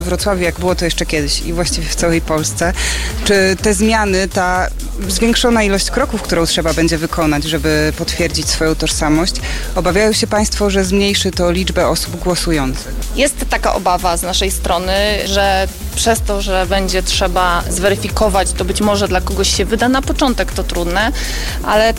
W Wrocławiu, jak było to jeszcze kiedyś i właściwie w całej Polsce, czy te zmiany, ta zwiększona ilość kroków, którą trzeba będzie wykonać, żeby potwierdzić swoją tożsamość, obawiają się Państwo, że zmniejszy to liczbę osób głosujących? Jest taka obawa z naszej strony, że przez to, że będzie trzeba zweryfikować, to być może dla kogoś się wyda na początek to trudne, ale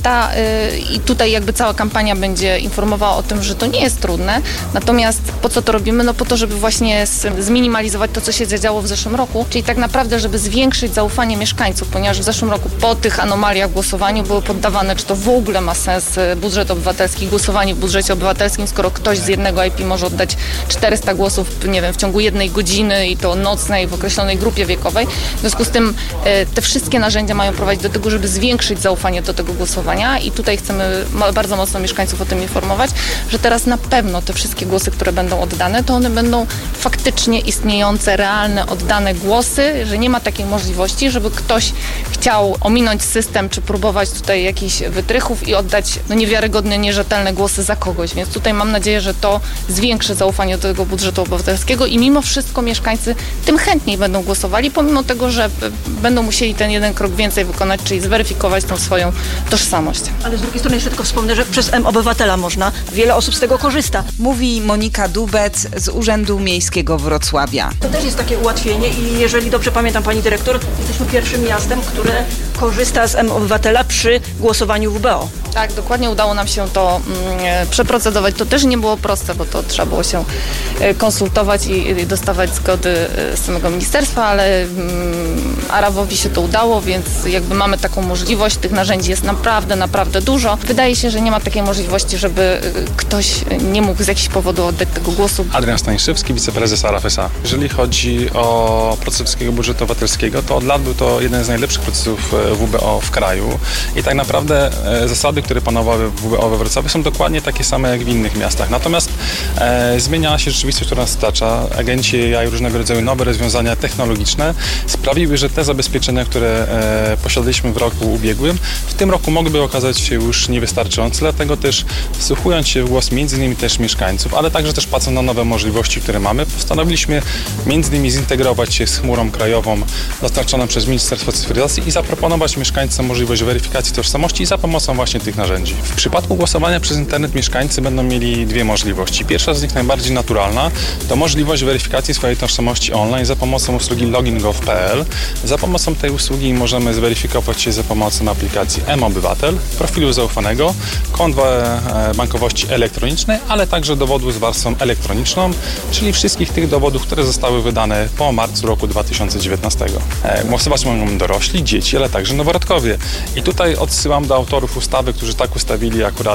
i tutaj jakby cała kampania będzie informowała o tym, że to nie jest trudne. Natomiast po co to robimy? No po to, żeby właśnie zminimalizować to, co się działo w zeszłym roku, czyli tak naprawdę, żeby zwiększyć zaufanie mieszkańców, ponieważ w zeszłym roku po tych anomaliach w głosowaniu były poddawane, czy to w ogóle ma sens budżet obywatelski, głosowanie w budżecie obywatelskim, skoro ktoś z jednego IP może oddać 400 głosów, nie wiem, w ciągu 1 godziny i to nocnej w określonej grupie wiekowej. W związku z tym te wszystkie narzędzia mają prowadzić do tego, żeby zwiększyć zaufanie do tego głosowania i tutaj chcemy bardzo mocno mieszkańców o tym informować, że teraz na pewno te wszystkie głosy, które będą oddane, to one będą faktycznie istniejące, realne, oddane głosy, że nie ma takiej możliwości, żeby ktoś chciał ominąć system, czy próbować tutaj jakichś wytrychów i oddać niewiarygodne, nierzetelne głosy za kogoś. Więc tutaj mam nadzieję, że to zwiększy zaufanie do tego budżetu obywatelskiego i mimo wszystko mieszkańcy tym chętniej będą głosowali, pomimo tego, że będą musieli ten jeden krok więcej wykonać, czyli zweryfikować tą swoją tożsamość. Ale z drugiej strony jeszcze tylko wspomnę, że przez M-Obywatela można, wiele osób z tego korzysta. Mówi Monika Dubec z Urzędu Miejskiego Wrocławia. To też jest takie ułatwienie i jeżeli dobrze pamiętam, pani dyrektor, jesteśmy pierwszym miastem, które korzysta z M-Obywatela przy głosowaniu w WBO. Tak, dokładnie udało nam się to przeprocedować. To też nie było proste, bo to trzeba było się konsultować i dostawać zgody z samego ministerstwa, ale Arawowi się to udało, więc jakby mamy taką możliwość. Tych narzędzi jest naprawdę, naprawdę dużo. Wydaje się, że nie ma takiej możliwości, żeby ktoś nie mógł z jakichś powodów oddać tego głosu. Adrian Staniszewski, wiceprezes ARAF SA. Jeżeli chodzi o proces Polskiego Budżetu Obywatelskiego, to od lat był to jeden z najlepszych procesów WBO w kraju i tak naprawdę zasady, które panowały w WBO we Wrocławiu, są dokładnie takie same jak w innych miastach. Natomiast zmieniała się rzeczywistość, która nas otacza. Agenci AI, różnego rodzaju nowe rozwiązania technologiczne sprawiły, że te zabezpieczenia, które posiadaliśmy w roku ubiegłym, w tym roku mogłyby okazać się już niewystarczające. Dlatego też wsłuchując się w głos między innymi też mieszkańców, ale także też patrząc na nowe możliwości, które mamy, postanowiliśmy między innymi zintegrować się z chmurą krajową dostarczoną przez Ministerstwo Cyfryzacji i zaproponować mieszkańcom możliwość weryfikacji tożsamości za pomocą właśnie tych narzędzi. W przypadku głosowania przez internet mieszkańcy będą mieli dwie możliwości. Pierwsza z nich, najbardziej naturalna, to możliwość weryfikacji swojej tożsamości online za pomocą usługi login.gov.pl. Za pomocą tej usługi możemy zweryfikować się za pomocą aplikacji M-Obywatel, profilu zaufanego, kont bankowości elektronicznej, ale także dowodu z warstwą elektroniczną, czyli wszystkich tych dowodów, które zostały wydane po marcu roku 2019. Głosować mogą dorośli, dzieci, ale także noworodkowie. I tutaj odsyłam do autorów ustawy, którzy tak ustawili akurat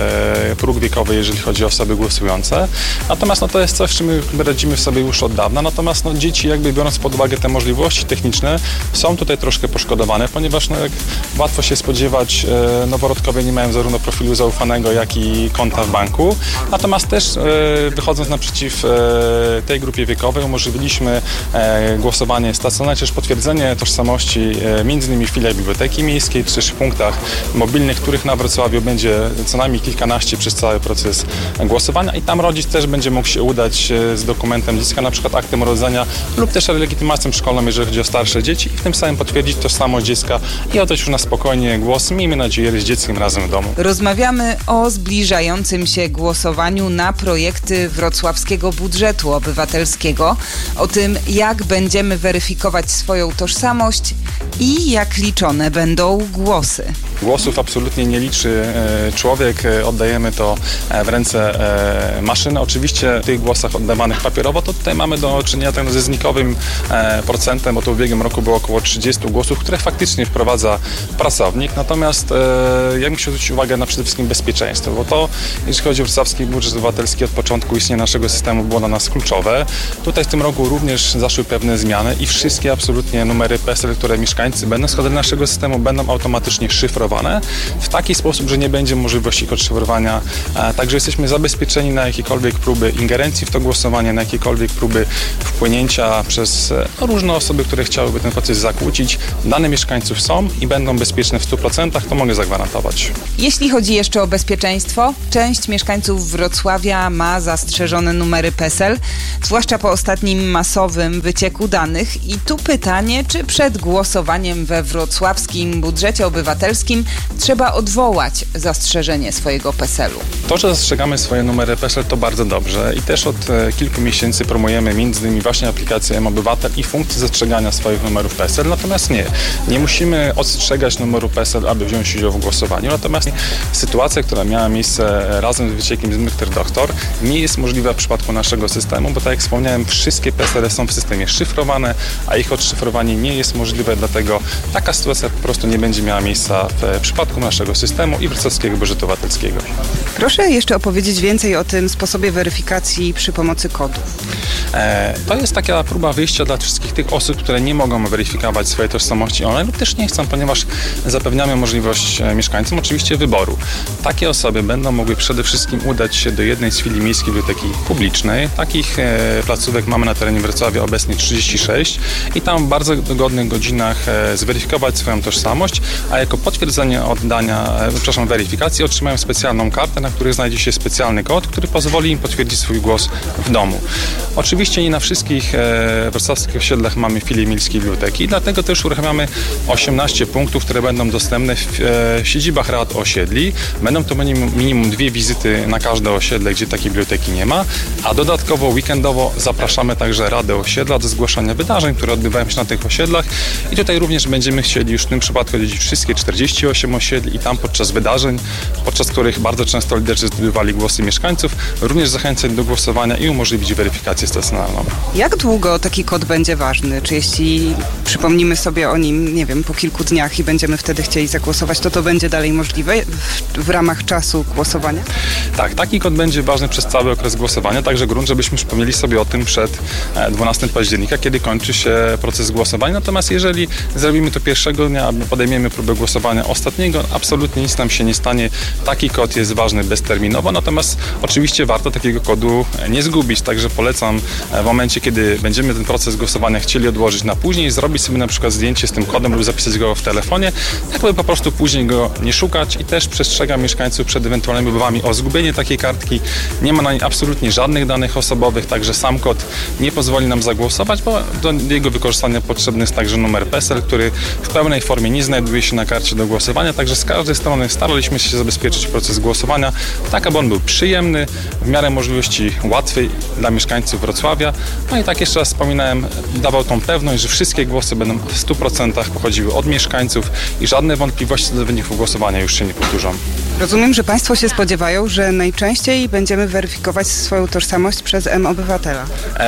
próg wiekowy, jeżeli chodzi o osoby głosujące. Natomiast to jest coś, z czym my radzimy sobie już od dawna. Natomiast dzieci, jakby biorąc pod uwagę te możliwości techniczne, są tutaj troszkę poszkodowane, ponieważ jak łatwo się spodziewać, noworodkowie nie mają zarówno profilu zaufanego, jak i konta w banku. Natomiast też wychodząc naprzeciw tej grupie wiekowej, umożliwiliśmy głosowanie stacjonarne, czy też potwierdzenie tożsamości między innymi w filiach Biblioteki Miejskiej, czy też w punktach mobilnych, których na Wrocławiu będzie co najmniej kilkanaście przez cały proces głosowania i tam rodzic też będzie mógł się udać z dokumentem dziecka, na przykład aktem urodzenia lub też legitymacją szkolną, jeżeli chodzi o starsze dzieci i w tym samym potwierdzić tożsamość dziecka i oddać już na spokojnie głos, miejmy nadzieję, z dzieckiem razem w domu. Rozmawiamy o zbliżającym się głosowaniu na projekty wrocławskiego budżetu obywatelskiego, o tym, jak będziemy weryfikować swoją tożsamość i jak liczone będą głosy. Głosów absolutnie nie liczy człowiek, oddajemy to w ręce maszyny. Oczywiście w tych głosach oddawanych papierowo, to tutaj mamy do czynienia ze znikowym procentem, bo to w ubiegłym roku było około 30 głosów, które faktycznie wprowadza pracownik. Natomiast ja bym chciał zwrócić uwagę na przede wszystkim bezpieczeństwo, bo to, jeśli chodzi o wrocławski budżet obywatelski, od początku istnienia naszego systemu było dla nas kluczowe. Tutaj w tym roku również zaszły pewne zmiany i wszystkie absolutnie numery PESEL, które mieszkańcy będą składali do naszego systemu, będą automatycznie szyfrowane szyfrowane w taki sposób, że nie będzie możliwości odszyfrowania. Także jesteśmy zabezpieczeni na jakiekolwiek próby ingerencji w to głosowanie, na jakiekolwiek próby wpłynięcia przez różne osoby, które chciałyby ten proces zakłócić. Dane mieszkańców są i będą bezpieczne w 100%, to mogę zagwarantować. Jeśli chodzi jeszcze o bezpieczeństwo, część mieszkańców Wrocławia ma zastrzeżone numery PESEL, zwłaszcza po ostatnim masowym wycieku danych. I tu pytanie, czy przed głosowaniem we wrocławskim budżecie obywatelskim trzeba odwołać zastrzeżenie swojego PESEL-u? To, że zastrzegamy swoje numery PESEL, to bardzo dobrze i też od kilku miesięcy promujemy między innymi właśnie aplikację mObywatel i funkcję zastrzegania swoich numerów PESEL. Natomiast nie musimy odstrzegać numeru PESEL, aby wziąć udział w głosowaniu. Natomiast sytuacja, która miała miejsce razem z wyciekiem z Mr. Doktor, nie jest możliwa w przypadku naszego systemu, bo tak jak wspomniałem, wszystkie PESEL są w systemie szyfrowane, a ich odszyfrowanie nie jest możliwe, dlatego taka sytuacja po prostu nie będzie miała miejsca w przypadku naszego systemu i wrocławskiego budżetu obywatelskiego. Proszę jeszcze opowiedzieć więcej o tym sposobie weryfikacji przy pomocy kodów. To jest taka próba wyjścia dla wszystkich tych osób, które nie mogą weryfikować swojej tożsamości online lub też nie chcą, ponieważ zapewniamy możliwość mieszkańcom oczywiście wyboru. Takie osoby będą mogły przede wszystkim udać się do jednej z filii Miejskiej Biblioteki Publicznej. Takich placówek mamy na terenie Wrocławia obecnie 36 i tam w bardzo dogodnych godzinach zweryfikować swoją tożsamość, a jako potwierdzenie weryfikacji otrzymają specjalną kartę, na której znajdzie się specjalny kod, który pozwoli im potwierdzić swój głos w domu. Oczywiście nie na wszystkich wrocławskich osiedlach mamy filię Miejskiej Biblioteki, dlatego też uruchamiamy 18 punktów, które będą dostępne w siedzibach rad osiedli. Będą to minimum 2 wizyty na każde osiedle, gdzie takiej biblioteki nie ma, a dodatkowo weekendowo zapraszamy także radę osiedla do zgłaszania wydarzeń, które odbywają się na tych osiedlach i tutaj również będziemy chcieli już w tym przypadku odwiedzić wszystkie 48 osiedli i tam podczas wydarzeń, podczas których bardzo często liderzy zdobywali głosy mieszkańców, również zachęcać do głosowania i umożliwić weryfikację stacjonarną. Jak długo taki kod będzie ważny? Czy jeśli przypomnimy sobie o nim, nie wiem, po kilku dniach i będziemy wtedy chcieli zagłosować, to będzie dalej możliwe w ramach czasu głosowania? Tak, taki kod będzie ważny przez cały okres głosowania, także grunt, żebyśmy przypomnieli sobie o tym przed 12 października, kiedy kończy się proces głosowania. Natomiast jeżeli zrobimy to pierwszego dnia, albo podejmiemy próbę głosowania ostatniego, absolutnie nic nam się nie stanie. Taki kod jest ważny bezterminowo, natomiast oczywiście warto takiego kodu nie zgubić, także polecam w momencie, kiedy będziemy ten proces głosowania chcieli odłożyć na później, zrobić sobie na przykład zdjęcie z tym kodem lub zapisać go w telefonie, tak aby po prostu później go nie szukać i też przestrzegam mieszkańców przed ewentualnymi próbami o zgubienie takiej kartki. Nie ma na niej absolutnie żadnych danych osobowych, także sam kod nie pozwoli nam zagłosować, bo do jego wykorzystania potrzebny jest także numer PESEL, który w pełnej formie nie znajduje się na karcie do głosowania, także z każdej strony staraliśmy się zabezpieczyć proces głosowania, tak aby on był przyjemny, w miarę możliwości łatwy dla mieszkańców Wrocławia. No i tak jeszcze raz wspominałem, dawał tą pewność, że wszystkie głosy będą w 100% pochodziły od mieszkańców i żadne wątpliwości co do wyników głosowania już się nie powtórzą. Rozumiem, że Państwo się spodziewają, że najczęściej będziemy weryfikować swoją tożsamość przez mObywatela.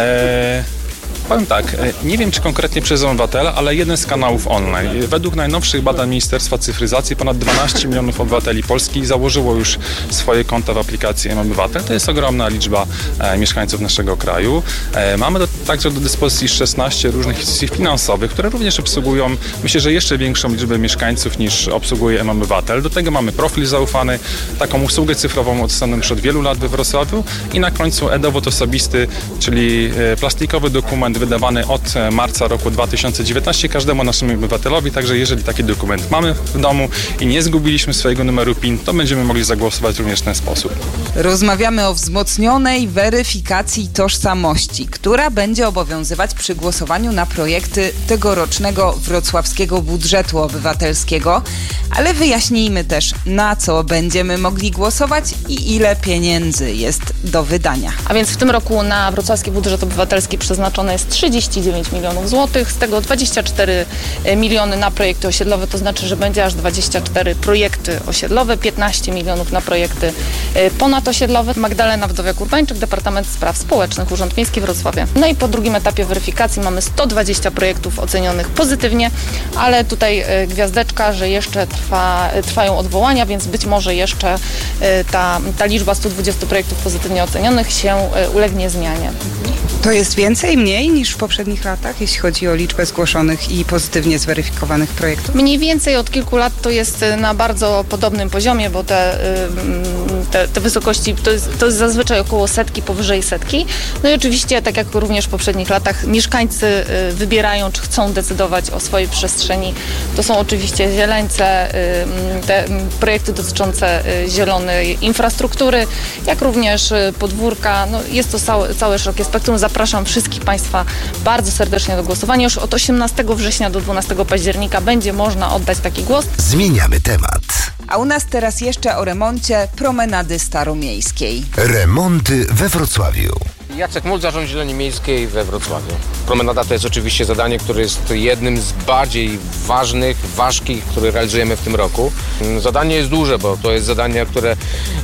Powiem tak, nie wiem czy konkretnie przez obywatela, ale jeden z kanałów online. Według najnowszych badań Ministerstwa Cyfryzacji ponad 12 milionów obywateli Polski założyło już swoje konta w aplikacji mObywatel. To jest ogromna liczba mieszkańców naszego kraju. Mamy także do dyspozycji 16 różnych instytucji finansowych, które również obsługują, myślę, że jeszcze większą liczbę mieszkańców niż obsługuje mObywatel. Do tego mamy profil zaufany, taką usługę cyfrową dostępną już od wielu lat we Wrocławiu i na końcu e-dowód osobisty, czyli plastikowy dokument wydawany od marca roku 2019 każdemu naszemu obywatelowi, także jeżeli taki dokument mamy w domu i nie zgubiliśmy swojego numeru PIN, to będziemy mogli zagłosować również w ten sposób. Rozmawiamy o wzmocnionej weryfikacji tożsamości, która będzie obowiązywać przy głosowaniu na projekty tegorocznego wrocławskiego budżetu obywatelskiego, ale wyjaśnijmy też, na co będziemy mogli głosować i ile pieniędzy jest do wydania. A więc w tym roku na wrocławski budżet obywatelski przeznaczone jest 39 milionów złotych, z tego 24 miliony na projekty osiedlowe, to znaczy, że będzie aż 24 projekty osiedlowe, 15 milionów na projekty ponadosiedlowe. Magdalena Wdowiak-Urbańczyk, Departament Spraw Społecznych, Urząd Miejski Wrocławia. No i po drugim etapie weryfikacji mamy 120 projektów ocenionych pozytywnie, ale tutaj gwiazdeczka, że jeszcze trwają odwołania, więc być może jeszcze ta liczba 120 projektów pozytywnie ocenionych się ulegnie zmianie. To jest więcej, mniej niż w poprzednich latach, jeśli chodzi o liczbę zgłoszonych i pozytywnie zweryfikowanych projektów? Mniej więcej od kilku lat to jest na bardzo podobnym poziomie, bo te wysokości to jest zazwyczaj około setki, powyżej setki. No i oczywiście, tak jak również w poprzednich latach, mieszkańcy wybierają, czy chcą decydować o swojej przestrzeni. To są oczywiście zieleńce, te projekty dotyczące zielonej infrastruktury, jak również podwórka. No, jest to całe szerokie spektrum. Zapraszam wszystkich Państwa bardzo serdecznie do głosowania. Już od 18 września do 12 października będzie można oddać taki głos. Zmieniamy temat. A u nas teraz jeszcze o remoncie promenady staromiejskiej. Remonty we Wrocławiu. Jacek Mul, Zarząd Zieleni Miejskiej we Wrocławiu. Promenada to jest oczywiście zadanie, które jest jednym z bardziej ważkich, które realizujemy w tym roku. Zadanie jest duże, bo to jest zadanie, które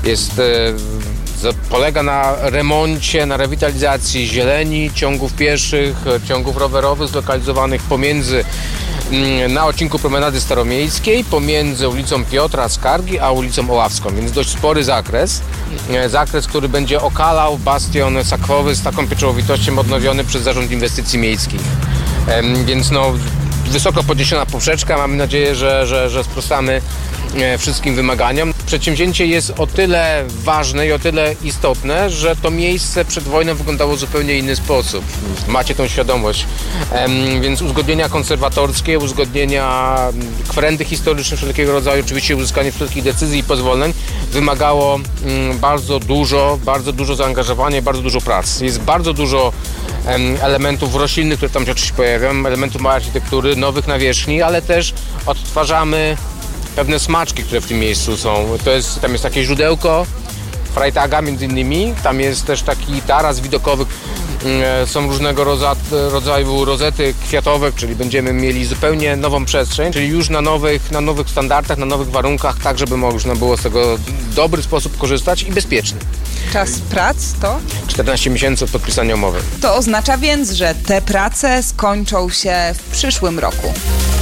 polega na remoncie, na rewitalizacji zieleni, ciągów pieszych, ciągów rowerowych zlokalizowanych na odcinku Promenady Staromiejskiej pomiędzy ulicą Piotra Skargi a ulicą Oławską, więc dość spory zakres, który będzie okalał bastion sakwowy z taką pieczołowitością odnowiony przez Zarząd Inwestycji Miejskich. Więc wysoko podniesiona poprzeczka, mamy nadzieję, że sprostamy wszystkim wymaganiom. Przedsięwzięcie jest o tyle ważne i o tyle istotne, że to miejsce przed wojną wyglądało w zupełnie inny sposób. Macie tą świadomość. Więc uzgodnienia konserwatorskie, uzgodnienia kwerendy historyczne wszelkiego rodzaju, oczywiście uzyskanie wszelkich decyzji i pozwoleń wymagało bardzo dużo zaangażowania, bardzo dużo pracy. Jest bardzo dużo elementów roślinnych, które tam się oczywiście pojawiają, elementów architektury, nowych nawierzchni, ale też odtwarzamy pewne smaczki, które w tym miejscu są. Tam jest takie źródełko Freitaga między innymi, tam jest też taki taras widokowy, są różnego rodzaju rozety kwiatowe, czyli będziemy mieli zupełnie nową przestrzeń, czyli już na nowych standardach, na nowych warunkach, tak żeby można było z tego w dobry sposób korzystać i bezpieczny. Czas prac to? 14 miesięcy od podpisania umowy. To oznacza więc, że te prace skończą się w przyszłym roku.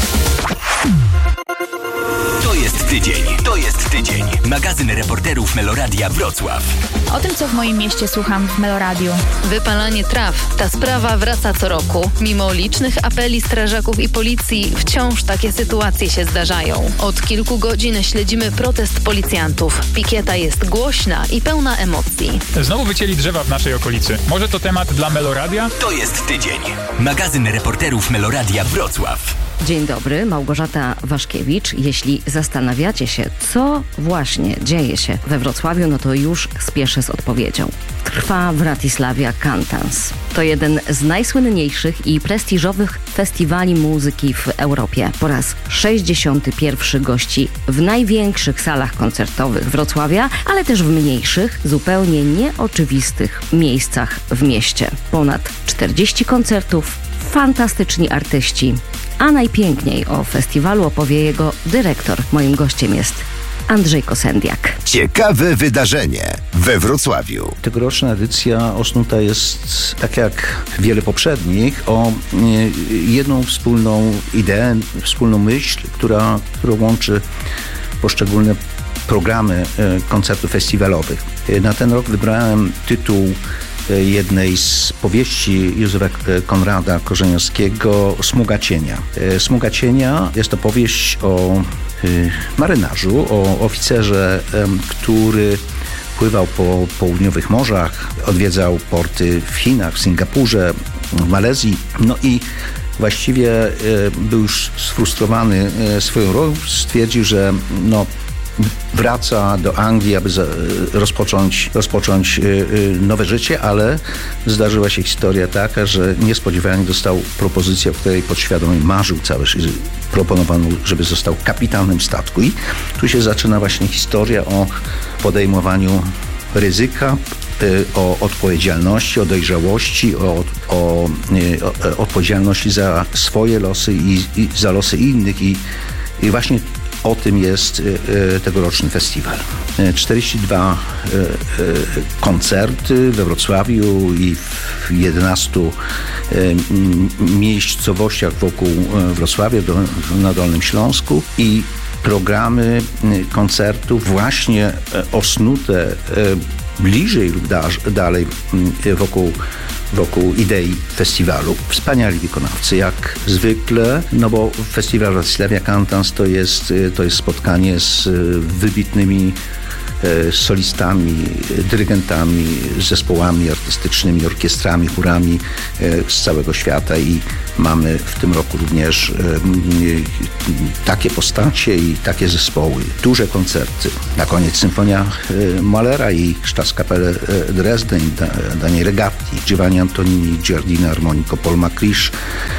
To jest tydzień. Magazyn reporterów Meloradia Wrocław. O tym, co w moim mieście słucham w Meloradiu. Wypalanie traw. Ta sprawa wraca co roku. Mimo licznych apeli strażaków i policji, wciąż takie sytuacje się zdarzają. Od kilku godzin śledzimy protest policjantów. Pikieta jest głośna i pełna emocji. Znowu wycięli drzewa w naszej okolicy. Może to temat dla Meloradia? To jest tydzień. Magazyn reporterów Meloradia Wrocław. Dzień dobry, Małgorzata Waszkiewicz. Jeśli zastanawiacie się, co właśnie dzieje się we Wrocławiu, no to już spieszę z odpowiedzią. Trwa Wratysławia Cantans. To jeden z najsłynniejszych i prestiżowych festiwali muzyki w Europie. Po raz 61 gości w największych salach koncertowych Wrocławia, ale też w mniejszych, zupełnie nieoczywistych miejscach w mieście. Ponad 40 koncertów, fantastyczni artyści. A najpiękniej o festiwalu opowie jego dyrektor. Moim gościem jest Andrzej Kosendiak. Ciekawe wydarzenie we Wrocławiu. Tegoroczna edycja osnuta jest, tak jak wiele poprzednich, o jedną wspólną ideę, wspólną myśl, która łączy poszczególne programy koncertów festiwalowych. Na ten rok wybrałem tytuł jednej z powieści Józefa Konrada Korzeniowskiego Smuga cienia. Smuga cienia jest to powieść o marynarzu, o oficerze, który pływał po południowych morzach, odwiedzał porty w Chinach, w Singapurze, w Malezji, no i właściwie był już sfrustrowany swoją rolą, stwierdził, że wraca do Anglii, aby rozpocząć nowe życie, ale zdarzyła się historia taka, że niespodziewanie dostał propozycję, o której podświadomie marzył całe życie. Proponowano, żeby został kapitanem statku. I tu się zaczyna właśnie historia o podejmowaniu ryzyka, o odpowiedzialności, o dojrzałości, o odpowiedzialności za swoje losy i za losy innych. I właśnie o tym jest tegoroczny festiwal. 42 koncerty we Wrocławiu i w 11 miejscowościach wokół Wrocławia, na Dolnym Śląsku, i programy koncertów właśnie osnute bliżej lub dalej wokół wokół idei festiwalu. Wspaniali wykonawcy, jak zwykle, no bo festiwal Wratysławia Cantans to jest spotkanie z wybitnymi solistami, dyrygentami, zespołami artystycznymi, orkiestrami, chórami z całego świata i mamy w tym roku również takie postacie i takie zespoły. Duże koncerty. Na koniec Symfonia Mahlera i Staatskapelle Dresden, Daniele Gatti, Giovanni Antonini, Giardino Armonico, Paul McLeish,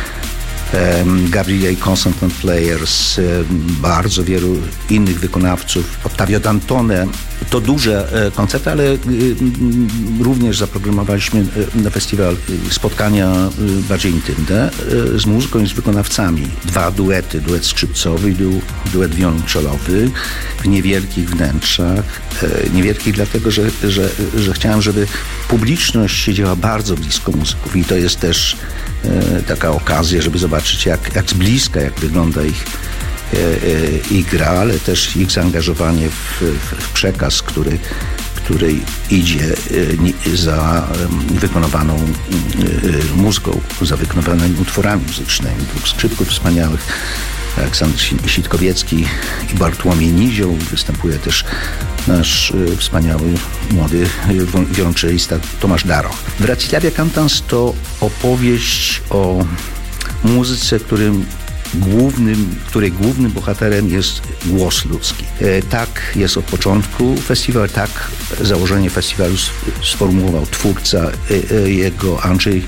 Gabriele Constantin Players, bardzo wielu innych wykonawców, Ottavio Dantone. To duże koncerty, ale również zaprogramowaliśmy na festiwal spotkania bardziej intymne z muzyką i z wykonawcami. 2 duety, duet skrzypcowy i duet wiolonczelowy w niewielkich wnętrzach. Niewielkich dlatego, że chciałem, żeby publiczność siedziała bardzo blisko muzyków i to jest też taka okazja, żeby zobaczyć jak z bliska, jak wygląda ich gra, ale też ich zaangażowanie w przekaz, który idzie za wykonywaną muzyką, za wykonywanymi utworami muzycznymi. 2 skrzypków wspaniałych, Aleksander Sitkowiecki i Bartłomiej Nizioł. Występuje też nasz wspaniały młody wiolonczelista Tomasz Daroch. Wratysławia Cantans to opowieść o muzyce, której głównym bohaterem jest głos ludzki. Tak jest od początku festiwal, tak założenie festiwalu sformułował twórca jego Andrzej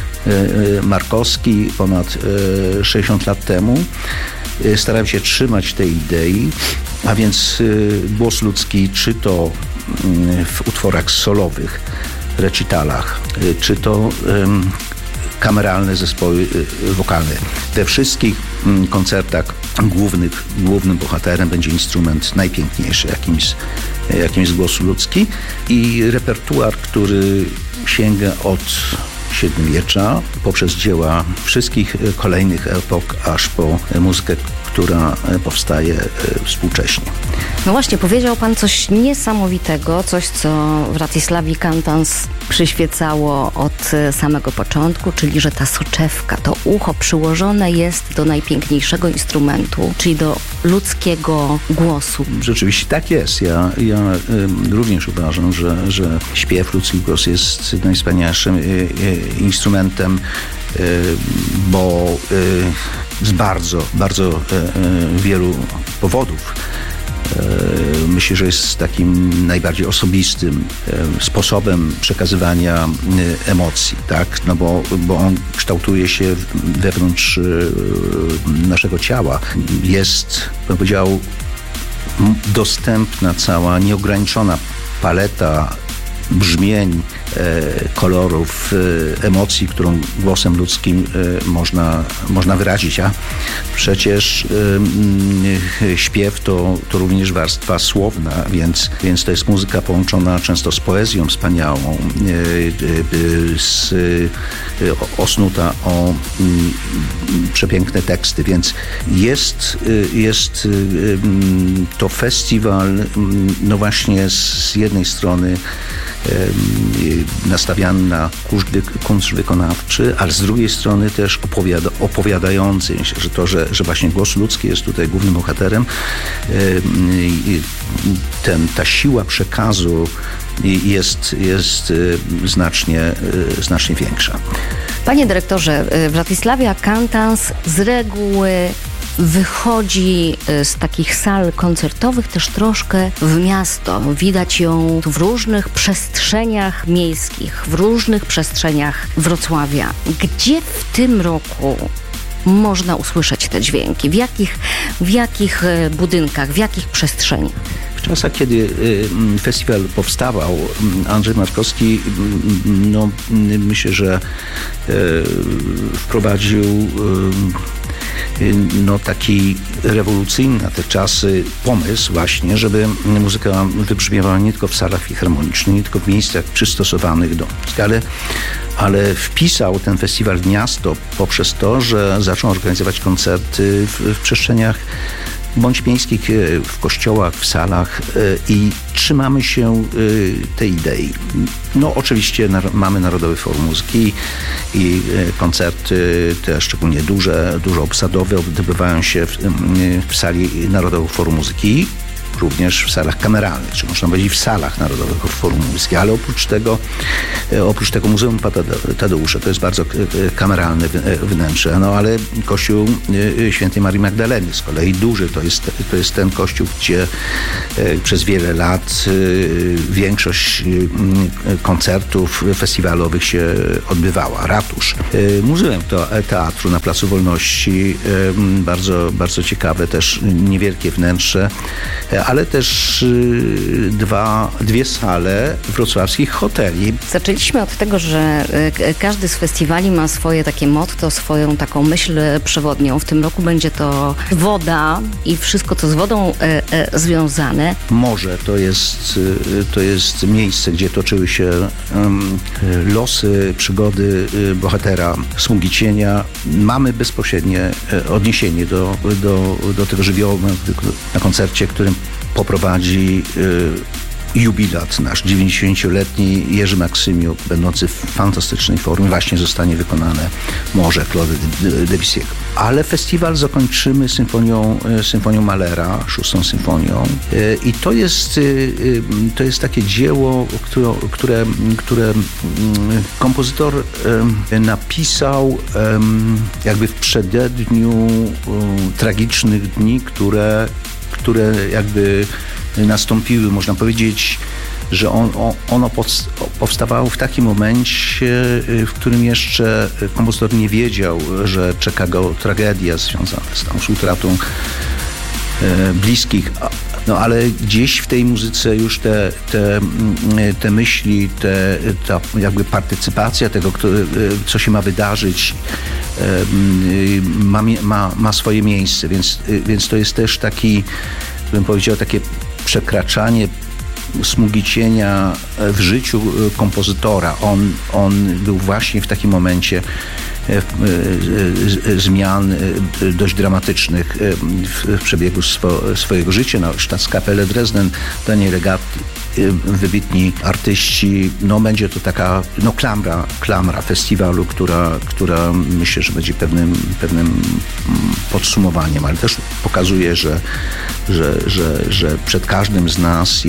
Markowski ponad 60 lat temu. Starałem się trzymać tej idei, a więc głos ludzki, czy to w utworach solowych, recitalach, czy to kameralne zespoły wokalne. We wszystkich koncertach głównym bohaterem będzie instrument najpiękniejszy, jakim jest głos ludzki i repertuar, który sięga od średniowiecza poprzez dzieła wszystkich kolejnych epok, aż po muzykę, która powstaje współcześnie. No właśnie, powiedział pan coś niesamowitego, coś, co Wratysławi Cantans przyświecało od samego początku, czyli że ta soczewka, to ucho przyłożone jest do najpiękniejszego instrumentu, czyli do ludzkiego głosu. Rzeczywiście tak jest. Ja również uważam, że śpiew, ludzki głos jest najwspanialszym instrumentem, bo z bardzo, bardzo wielu powodów. Myślę, że jest takim najbardziej osobistym sposobem przekazywania emocji, tak? No bo on kształtuje się wewnątrz naszego ciała. Jest, bym powiedział, dostępna cała, nieograniczona paleta brzmień, kolorów, emocji, którą głosem ludzkim można wyrazić. A przecież śpiew to również warstwa słowna, więc to jest muzyka połączona często z poezją wspaniałą, osnuta o przepiękne teksty, więc jest to festiwal, no właśnie z jednej strony nastawiany na kunszт wykonawczy, ale z drugiej strony też opowiadający. Myślę, że właśnie głos ludzki jest tutaj głównym bohaterem. Ta siła przekazu jest znacznie większa. Panie dyrektorze, Wratysławia Cantans z reguły wychodzi z takich sal koncertowych też troszkę w miasto. Widać ją w różnych przestrzeniach miejskich, w różnych przestrzeniach Wrocławia. Gdzie w tym roku można usłyszeć te dźwięki? W jakich budynkach, w jakich przestrzeniach? W czasach, kiedy festiwal powstawał, Andrzej Markowski, myślę, że wprowadził taki rewolucyjny na te czasy pomysł właśnie, żeby muzyka wybrzmiewała nie tylko w salach filharmonicznych, nie tylko w miejscach przystosowanych do muzyki, ale wpisał ten festiwal w miasto poprzez to, że zaczął organizować koncerty w przestrzeniach bądź miejskich, w kościołach, w salach i trzymamy się tej idei. No oczywiście mamy Narodowe Forum Muzyki i koncerty, te szczególnie duże obsadowe, odbywają się w sali Narodowego Forum Muzyki, również w salach kameralnych, czy można powiedzieć w salach Narodowego Forum Muzyki, ale oprócz tego Muzeum Tadeusza, to jest bardzo kameralne wnętrze, no ale Kościół Świętej Marii Magdaleny z kolei duży, to jest ten kościół, gdzie przez wiele lat większość koncertów festiwalowych się odbywała. Ratusz. Muzeum Teatru na Placu Wolności, bardzo, bardzo ciekawe, też niewielkie wnętrze, ale też dwie sale wrocławskich hoteli. Zaczęliśmy od tego, że każdy z festiwali ma swoje takie motto, swoją taką myśl przewodnią. W tym roku będzie to woda i wszystko, co z wodą związane. Morze to jest miejsce, gdzie toczyły się losy, przygody bohatera Smugi Cienia. Mamy bezpośrednie odniesienie do tego żywiołu na koncercie, którym poprowadzi jubilat nasz 90-letni Jerzy Maksymiuk, będący w fantastycznej formie. Właśnie zostanie wykonane Morze Claude'a Debussy'ego. Ale festiwal zakończymy symfonią Mahlera, 6. symfonią. I to jest takie dzieło, które kompozytor napisał jakby w przededniu tragicznych dni, które jakby nastąpiły. Można powiedzieć, że ono powstawało w takim momencie, w którym jeszcze kompozytor nie wiedział, że czeka go tragedia związana z tą utratą bliskich. No ale gdzieś w tej muzyce już te myśli, ta jakby partycypacja tego, co się ma wydarzyć, ma swoje miejsce, więc to jest też taki, bym powiedział, takie przekraczanie smugi cienia w życiu kompozytora. On był właśnie w takim momencie zmian dość dramatycznych w przebiegu swojego życia. No, Staatskapelle Dresden, Daniel Legatti, wybitni artyści. No, będzie to taka klamra festiwalu, która myślę, że będzie pewnym podsumowaniem, ale też pokazuje, że przed każdym z nas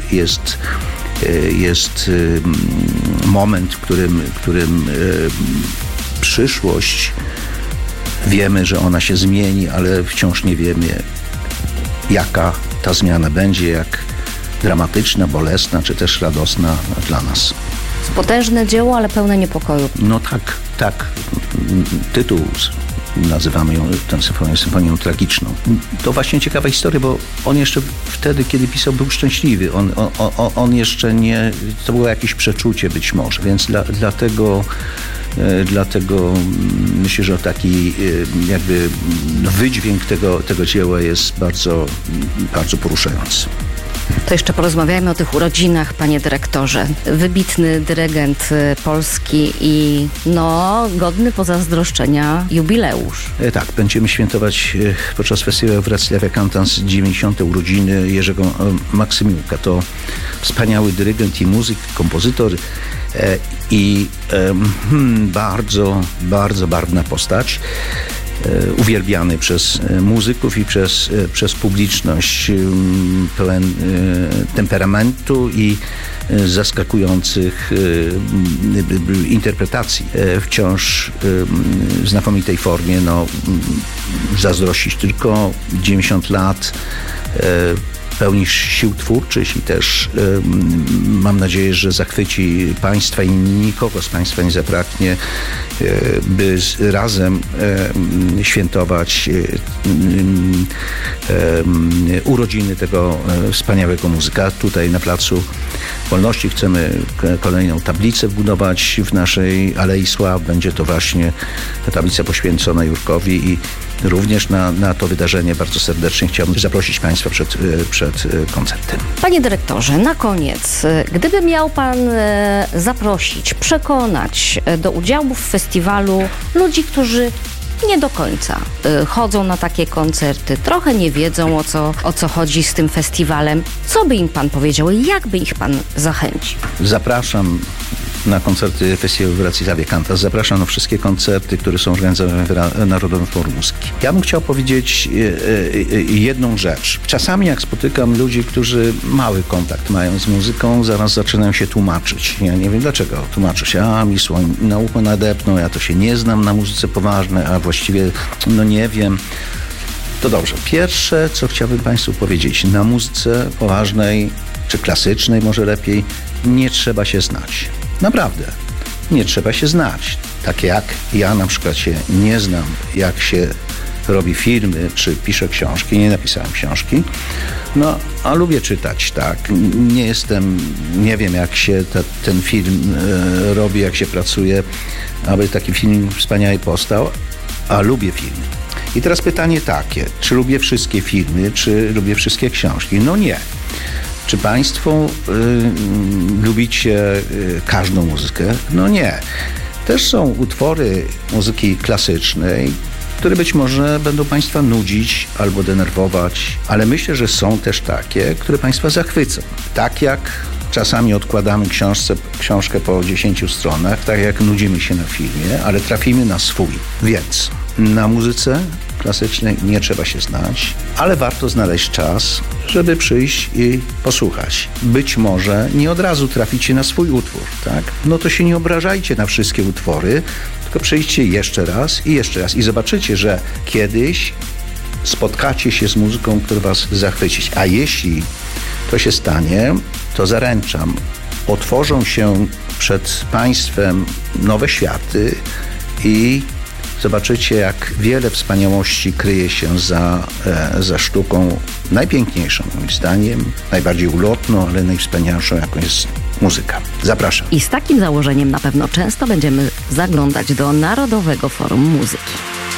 jest moment, w którym przyszłość, wiemy, że ona się zmieni, ale wciąż nie wiemy, jaka ta zmiana będzie, jak dramatyczna, bolesna, czy też radosna dla nas. Potężne dzieło, ale pełne niepokoju. No tak. Tytuł, nazywamy ją tę symfonią tragiczną. To właśnie ciekawa historia, bo on jeszcze wtedy, kiedy pisał, był szczęśliwy. On jeszcze nie... To było jakieś przeczucie być może, więc dlatego myślę, że taki jakby wydźwięk tego dzieła jest bardzo, bardzo poruszający. To jeszcze porozmawiajmy o tych urodzinach, panie dyrektorze. Wybitny dyrygent polski i godny pozazdroszczenia jubileusz. Tak, będziemy świętować podczas festiwalu Wrocławia Cantans 90. urodziny Jerzego Maksymiuka. To wspaniały dyrygent i muzyk, kompozytor i bardzo, bardzo barwna postać. Uwielbiany przez muzyków i przez publiczność, pełen temperamentu i zaskakujących interpretacji. Wciąż w znakomitej formie, zazdrościć tylko 90 lat, pełni sił twórczych i też mam nadzieję, że zachwyci Państwa i nikogo z Państwa nie zabraknie, by razem świętować urodziny tego wspaniałego muzyka. Tutaj na Placu Wolności chcemy kolejną tablicę wbudować w naszej Alei Sław. Będzie to właśnie tablica poświęcona Jurkowi i również na to wydarzenie bardzo serdecznie chciałbym zaprosić Państwa przed koncertem. Panie dyrektorze, na koniec, gdyby miał Pan zaprosić, przekonać do udziału w festiwalu ludzi, którzy nie do końca chodzą na takie koncerty, trochę nie wiedzą o co chodzi z tym festiwalem. Co by im pan powiedział i jak by ich pan zachęcił? Zapraszam na koncerty Festiwalu Wrocławia Cantas. Zapraszam na wszystkie koncerty, które są organizowane w Narodowym Forum Muzyki. Ja bym chciał powiedzieć jedną rzecz. Czasami jak spotykam ludzi, którzy mały kontakt mają z muzyką, zaraz zaczynają się tłumaczyć. Ja nie wiem dlaczego. Tłumaczę się, mi na ucho nadepną, ja to się nie znam na muzyce poważnej, a właściwie nie wiem. To dobrze. Pierwsze, co chciałbym Państwu powiedzieć, na muzyce poważnej, czy klasycznej może lepiej, nie trzeba się znać. Naprawdę. Nie trzeba się znać. Tak jak ja na przykład się nie znam, jak się robi filmy, czy piszę książki. Nie napisałem książki. A lubię czytać, tak. Nie wiem jak się ten film robi, jak się pracuje, aby taki film wspaniały powstał, a lubię filmy. I teraz pytanie takie, czy lubię wszystkie filmy, czy lubię wszystkie książki? Nie. Czy Państwo lubicie każdą muzykę? Nie. Też są utwory muzyki klasycznej, które być może będą Państwa nudzić albo denerwować, ale myślę, że są też takie, które Państwa zachwycą. Tak jak czasami odkładamy książkę po 10 stronach, tak jak nudzimy się na filmie, ale trafimy na swój. Więc na muzyce klasycznej nie trzeba się znać, ale warto znaleźć czas, żeby przyjść i posłuchać. Być może nie od razu traficie na swój utwór, tak? To się nie obrażajcie na wszystkie utwory, tylko przyjdźcie jeszcze raz i zobaczycie, że kiedyś spotkacie się z muzyką, która was zachwyci. A jeśli to się stanie, to zaręczam, otworzą się przed Państwem nowe światy i zobaczycie, jak wiele wspaniałości kryje się za sztuką najpiękniejszą, moim zdaniem, najbardziej ulotną, ale najwspanialszą, jaką jest muzyka. Zapraszam. I z takim założeniem na pewno często będziemy zaglądać do Narodowego Forum Muzyki.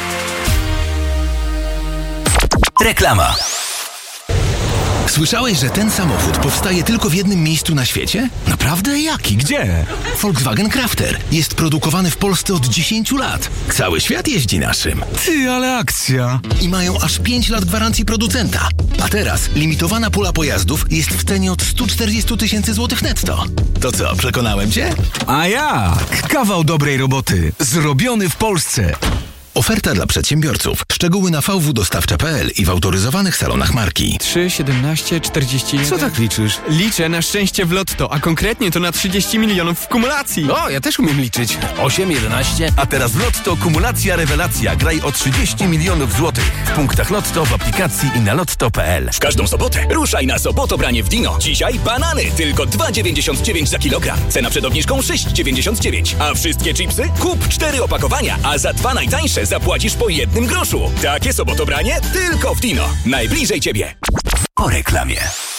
Reklama. Słyszałeś, że ten samochód powstaje tylko w jednym miejscu na świecie? Naprawdę? Jaki? Gdzie? Volkswagen Crafter. Jest produkowany w Polsce od 10 lat. Cały świat jeździ naszym. Ty, ale akcja. I mają aż 5 lat gwarancji producenta. A teraz limitowana pula pojazdów jest w cenie od 140 000 złotych netto. To co, przekonałem cię? A jak? Kawał dobrej roboty. Zrobiony w Polsce. Oferta dla przedsiębiorców. Szczegóły na vwdostawcza.pl i w autoryzowanych salonach marki. 3, 17, 41... Co tak liczysz? Liczę na szczęście w lotto, a konkretnie to na 30 milionów w kumulacji. O, ja też umiem liczyć. 8, 11, a teraz w lotto kumulacja rewelacja. Graj o 30 milionów złotych. W punktach lotto, w aplikacji i na lotto.pl. W każdą sobotę ruszaj na sobotobranie w Dino. Dzisiaj banany tylko 2,99 za kilogram. Cena przed obniżką 6,99. A wszystkie chipsy? Kup 4 opakowania, a za 2 najtańsze zapłacisz po 1 groszu. Takie sobotobranie tylko w Dino. Najbliżej Ciebie. Po reklamie.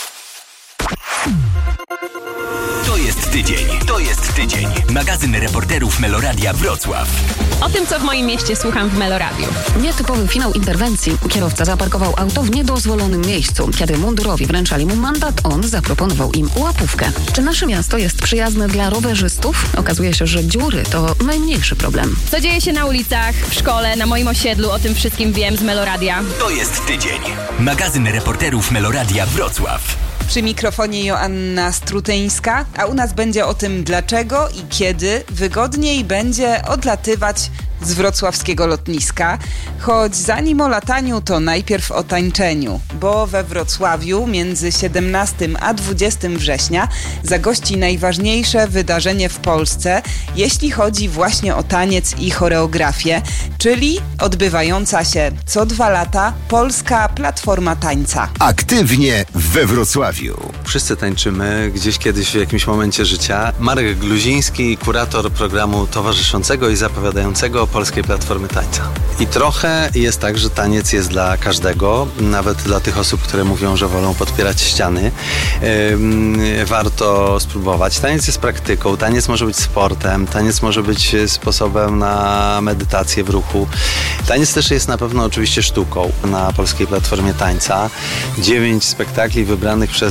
To jest tydzień. Magazyn reporterów Meloradia Wrocław. O tym, co w moim mieście słucham w Meloradiu. Nietypowy finał interwencji. Kierowca zaparkował auto w niedozwolonym miejscu. Kiedy mundurowi wręczali mu mandat, on zaproponował im łapówkę. Czy nasze miasto jest przyjazne dla rowerzystów? Okazuje się, że dziury to najmniejszy problem. Co dzieje się na ulicach, w szkole, na moim osiedlu, o tym wszystkim wiem z Meloradia. To jest tydzień. Magazyn reporterów Meloradia Wrocław. Przy mikrofonie Joanna Strutyńska, a u nas będzie o tym, dlaczego i kiedy wygodniej będzie odlatywać z wrocławskiego lotniska. Choć zanim o lataniu, to najpierw o tańczeniu, bo we Wrocławiu między 17 a 20 września zagości najważniejsze wydarzenie w Polsce, jeśli chodzi właśnie o taniec i choreografię, czyli odbywająca się co 2 lata Polska Platforma Tańca. Aktywnie we Wrocławiu. Wszyscy tańczymy gdzieś kiedyś w jakimś momencie życia. Marek Gluziński, kurator programu towarzyszącego i zapowiadającego Polskiej Platformy Tańca. I trochę jest tak, że taniec jest dla każdego, nawet dla tych osób, które mówią, że wolą podpierać ściany. Warto spróbować. Taniec jest praktyką, taniec może być sportem, taniec może być sposobem na medytację w ruchu. Taniec też jest na pewno oczywiście sztuką. Na Polskiej Platformie Tańca 9 spektakli wybranych przez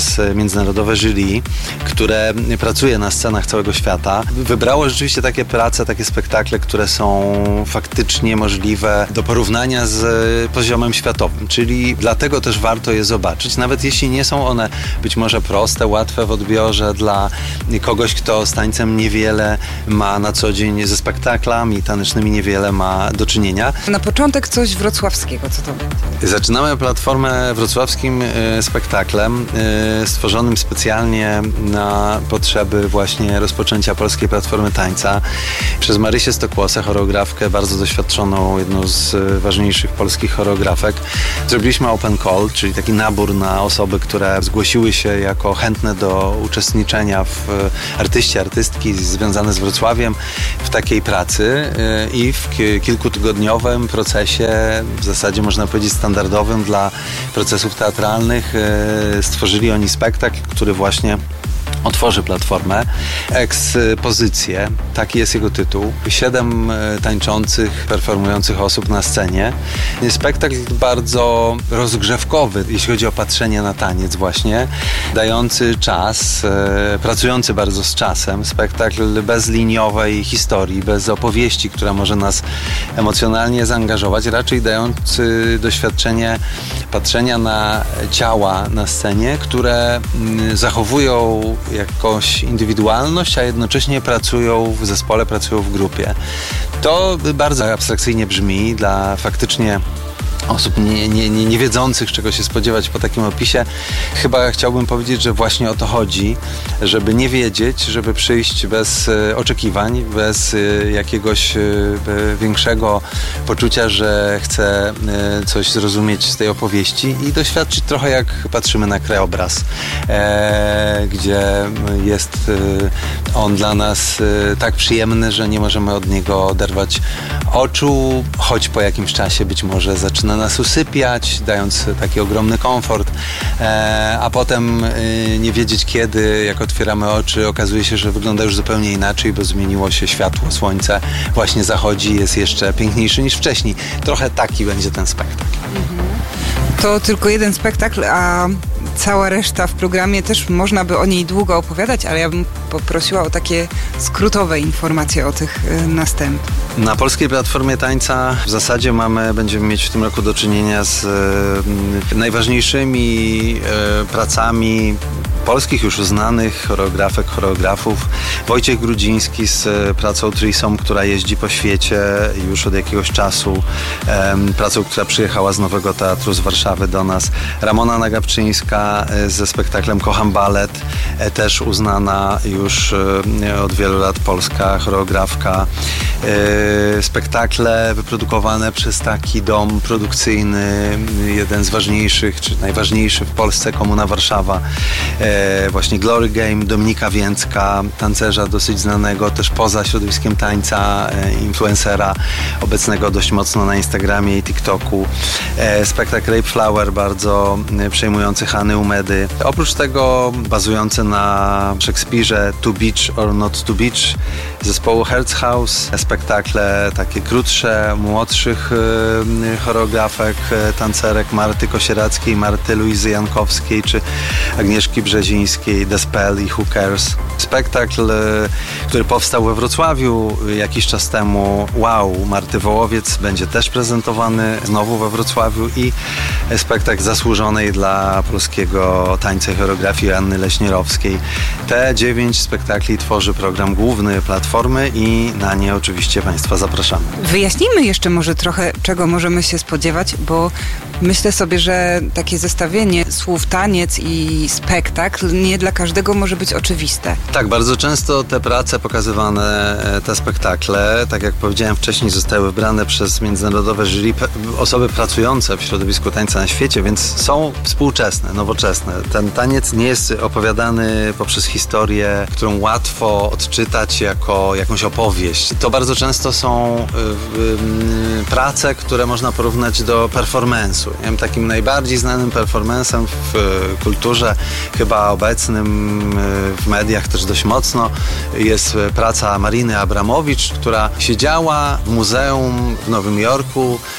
międzynarodowe jury, które pracuje na scenach całego świata, wybrało rzeczywiście takie prace, takie spektakle, które są faktycznie możliwe do porównania z poziomem światowym, czyli dlatego też warto je zobaczyć, nawet jeśli nie są one być może proste, łatwe w odbiorze dla kogoś, kto z tańcem niewiele ma na co dzień, ze spektaklami tanecznymi niewiele ma do czynienia. Na początek coś wrocławskiego, co to będzie? Zaczynamy platformę wrocławskim spektaklem stworzonym specjalnie na potrzeby właśnie rozpoczęcia Polskiej Platformy Tańca przez Marysię Stokłosę, choreografkę bardzo doświadczoną, jedną z ważniejszych polskich choreografek. Zrobiliśmy open call, czyli taki nabór na osoby, które zgłosiły się jako chętne do uczestniczenia w artystki związane z Wrocławiem w takiej pracy i w kilkutygodniowym procesie, w zasadzie można powiedzieć standardowym dla procesów teatralnych, stworzyli oni spektakl, który właśnie otworzy platformę. Ekspozycję, taki jest jego tytuł. 7 tańczących, performujących osób na scenie. Spektakl bardzo rozgrzewkowy, jeśli chodzi o patrzenie na taniec właśnie, dający czas, pracujący bardzo z czasem. Spektakl bez liniowej historii, bez opowieści, która może nas emocjonalnie zaangażować, raczej dający doświadczenie patrzenia na ciała na scenie, które zachowują jakąś indywidualność, a jednocześnie pracują w zespole, pracują w grupie. To bardzo abstrakcyjnie brzmi dla faktycznie osób nie wiedzących, czego się spodziewać po takim opisie. Chyba chciałbym powiedzieć, że właśnie o to chodzi, żeby nie wiedzieć, żeby przyjść bez oczekiwań, bez jakiegoś większego poczucia, że chcę coś zrozumieć z tej opowieści i doświadczyć trochę jak patrzymy na krajobraz, gdzie jest on dla nas tak przyjemny, że nie możemy od niego oderwać oczu, choć po jakimś czasie być może zaczyna nas usypiać, dając taki ogromny komfort, a potem nie wiedzieć kiedy, jak otwieramy oczy, okazuje się, że wygląda już zupełnie inaczej, bo zmieniło się światło, słońce właśnie zachodzi, jest jeszcze piękniejszy niż wcześniej. Trochę taki będzie ten spektakl. To tylko jeden spektakl, a cała reszta w programie też można by o niej długo opowiadać, ale ja bym poprosiła o takie skrótowe informacje o tych następnych. Na Polskiej Platformie Tańca w zasadzie będziemy mieć w tym roku do czynienia z najważniejszymi pracami polskich już uznanych choreografek, choreografów. Wojciech Grudziński z pracą Trisom, która jeździ po świecie już od jakiegoś czasu. Pracą, która przyjechała z Nowego Teatru z Warszawy do nas. Ramona Nagabczyńska ze spektaklem Kocham Balet, też uznana już od wielu lat polska choreografka. Spektakle wyprodukowane przez taki dom produkcyjny, jeden z ważniejszych, czy najważniejszy w Polsce, Komuna Warszawa. Właśnie Glory Game, Dominika Więcka, tancerza dosyć znanego też poza środowiskiem tańca, influencera obecnego dość mocno na Instagramie i TikToku. Spektakl Rape Flower, bardzo przejmujący Hany Umedy. Oprócz tego bazujący na Szekspirze To Beach or Not To Beach zespołu Herz House. Spektakle takie krótsze, młodszych choreografek, tancerek Marty Kosierackiej, Marty Luizy Jankowskiej czy Agnieszki Brzezińskiej, The Spell i Who Cares. Spektakl, który powstał we Wrocławiu jakiś czas temu, Wow, Marty Wołowiec, będzie też prezentowany znowu we Wrocławiu i spektakl zasłużonej dla polskiego tańca i choreografii Anny Leśnierowskiej. Te 9 spektakli tworzy program główny Platformy i na nie oczywiście Państwa zapraszamy. Wyjaśnijmy jeszcze może trochę, czego możemy się spodziewać, bo myślę sobie, że takie zestawienie słów taniec i spektakl nie dla każdego może być oczywiste. Tak, bardzo często te prace pokazywane, te spektakle, tak jak powiedziałem wcześniej, zostały wybrane przez międzynarodowe jury osoby pracujące w środowisku tańca na świecie, więc są współczesne, nowoczesne. Ten taniec nie jest opowiadany poprzez historię, którą łatwo odczytać jako jakąś opowieść. To bardzo często są prace, które można porównać do performance'u. Takim najbardziej znanym performance'em w kulturze, chyba obecnym w mediach też dość mocno, jest praca Mariny Abramowicz, która siedziała w muzeum w Nowym Jorku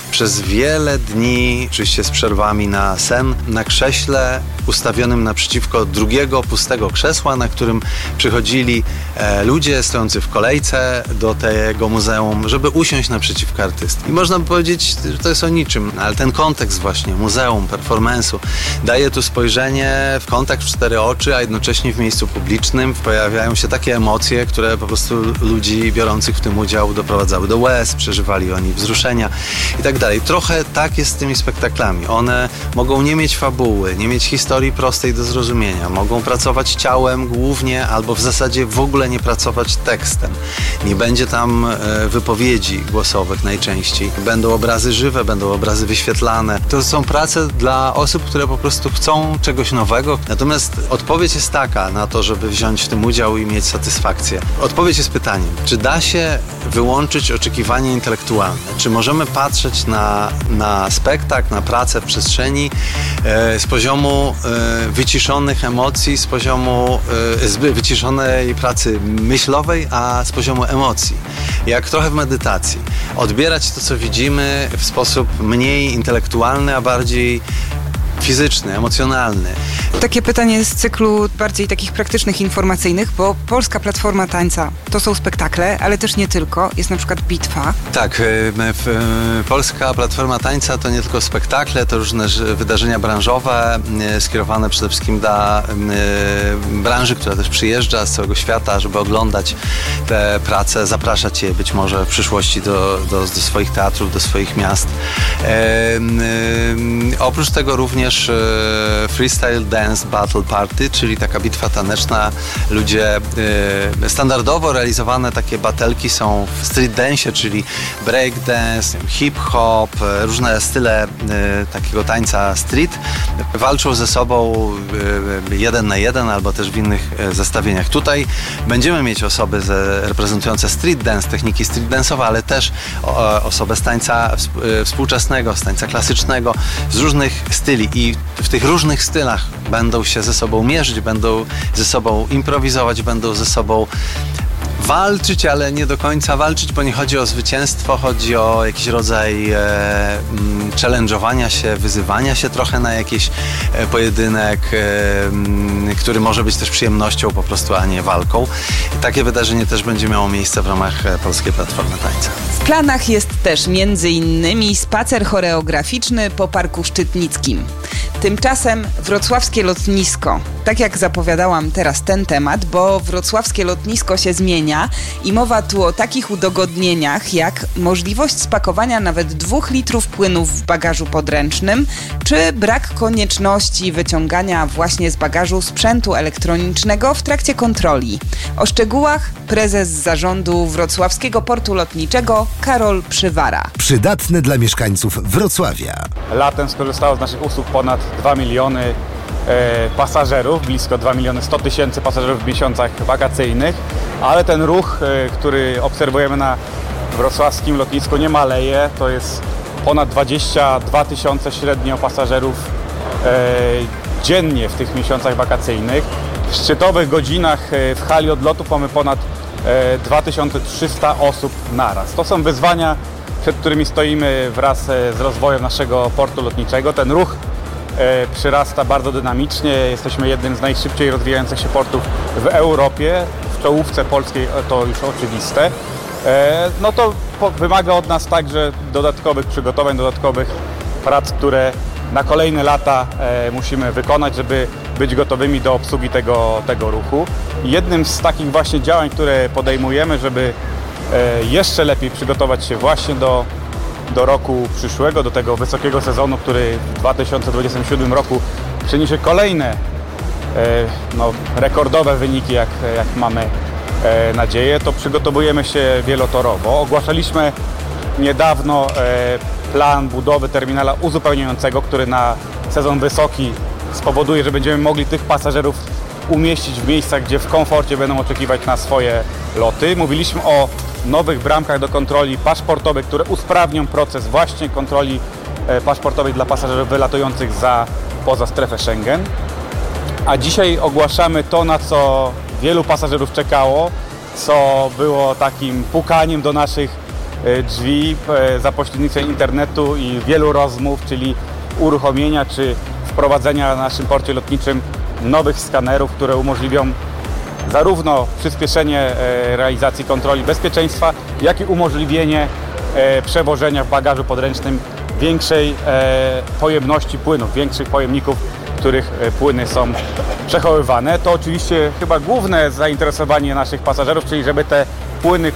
przez wiele dni, oczywiście z przerwami na sen, na krześle ustawionym naprzeciwko drugiego pustego krzesła, na którym przychodzili ludzie stojący w kolejce do tego muzeum, żeby usiąść naprzeciwko artysty. I można by powiedzieć, że to jest o niczym, ale ten kontekst właśnie muzeum, performance'u daje tu spojrzenie w kontakt w 4 oczy, a jednocześnie w miejscu publicznym pojawiają się takie emocje, które po prostu ludzi biorących w tym udział doprowadzały do łez, przeżywali oni wzruszenia i tak dalej. Trochę tak jest z tymi spektaklami. One mogą nie mieć fabuły, nie mieć historii prostej do zrozumienia. Mogą pracować ciałem głównie albo w zasadzie w ogóle nie pracować tekstem. Nie będzie tam wypowiedzi głosowych najczęściej. Będą obrazy żywe, będą obrazy wyświetlane. To są prace dla osób, które po prostu chcą czegoś nowego. Natomiast odpowiedź jest taka na to, żeby wziąć w tym udział i mieć satysfakcję. Odpowiedź jest pytaniem, czy da się wyłączyć oczekiwanie intelektualne? Czy możemy patrzeć na spektakl, na pracę w przestrzeni z poziomu wyciszonych emocji, z poziomu wyciszonej pracy myślowej, a z poziomu emocji. Jak trochę w medytacji. Odbierać to, co widzimy w sposób mniej intelektualny, a bardziej fizyczny, emocjonalny. Takie pytanie z cyklu bardziej takich praktycznych, informacyjnych, bo Polska Platforma Tańca to są spektakle, ale też nie tylko. Jest na przykład bitwa. Tak, Polska Platforma Tańca to nie tylko spektakle, to różne wydarzenia branżowe skierowane przede wszystkim dla branży, która też przyjeżdża z całego świata, żeby oglądać te prace, zapraszać je być może w przyszłości do swoich teatrów, do swoich miast. Oprócz tego również Freestyle Dance Battle Party, czyli taka bitwa taneczna. Ludzie standardowo realizowane takie batelki są w street dance, czyli breakdance, hip-hop, różne style takiego tańca street. Walczą ze sobą 1 na 1 albo też w innych zestawieniach. Tutaj będziemy mieć osoby reprezentujące street dance, techniki street dance'owe, ale też osoby z tańca współczesnego, z tańca klasycznego, z różnych styli. I w tych różnych stylach będą się ze sobą mierzyć, będą ze sobą improwizować, będą ze sobą walczyć, ale nie do końca walczyć, bo nie chodzi o zwycięstwo, chodzi o jakiś rodzaj challenge'owania się, wyzywania się trochę na jakiś pojedynek, który może być też przyjemnością po prostu, a nie walką. Takie wydarzenie też będzie miało miejsce w ramach Polskiej Platformy Tańca. W planach jest też m.in. spacer choreograficzny po Parku Szczytnickim. Tymczasem wrocławskie lotnisko. Tak jak zapowiadałam teraz ten temat, bo wrocławskie lotnisko się zmienia i mowa tu o takich udogodnieniach jak możliwość spakowania nawet 2 litrów płynów w bagażu podręcznym, czy brak konieczności wyciągania właśnie z bagażu sprzętu elektronicznego w trakcie kontroli. O szczegółach prezes zarządu Wrocławskiego Portu Lotniczego Karol Przywara. Przydatne dla mieszkańców Wrocławia. Latem skorzystało z naszych usług ponad 2 miliony pasażerów, blisko 2 miliony 100 tysięcy pasażerów w miesiącach wakacyjnych, ale ten ruch, który obserwujemy na wrocławskim lotnisku, nie maleje. To jest ponad 22 tysiące średnio pasażerów dziennie w tych miesiącach wakacyjnych. W szczytowych godzinach w hali odlotów mamy ponad 2300 osób naraz. To są wyzwania, przed którymi stoimy wraz z rozwojem naszego portu lotniczego. Ten ruch przyrasta bardzo dynamicznie. Jesteśmy jednym z najszybciej rozwijających się portów w Europie. W czołówce polskiej to już oczywiste. No to wymaga od nas także dodatkowych przygotowań, dodatkowych prac, które na kolejne lata musimy wykonać, żeby być gotowymi do obsługi tego ruchu. Jednym z takich właśnie działań, które podejmujemy, żeby jeszcze lepiej przygotować się właśnie do roku przyszłego, do tego wysokiego sezonu, który w 2027 roku przyniesie kolejne rekordowe wyniki, jak mamy nadzieję, to przygotowujemy się wielotorowo. Ogłaszaliśmy niedawno plan budowy terminala uzupełniającego, który na sezon wysoki spowoduje, że będziemy mogli tych pasażerów umieścić w miejscach, gdzie w komforcie będą oczekiwać na swoje loty. Mówiliśmy o nowych bramkach do kontroli paszportowej, które usprawnią proces właśnie kontroli paszportowej dla pasażerów wylatujących poza strefę Schengen. A dzisiaj ogłaszamy to, na co wielu pasażerów czekało, co było takim pukaniem do naszych drzwi za pośrednictwem internetu i wielu rozmów, czyli uruchomienia czy wprowadzenia na naszym porcie lotniczym nowych skanerów, które umożliwią zarówno przyspieszenie realizacji kontroli bezpieczeństwa, jak i umożliwienie przewożenia w bagażu podręcznym większej pojemności płynów, większych pojemników, w których płyny są przechowywane. To oczywiście chyba główne zainteresowanie naszych pasażerów, czyli żeby te płyny,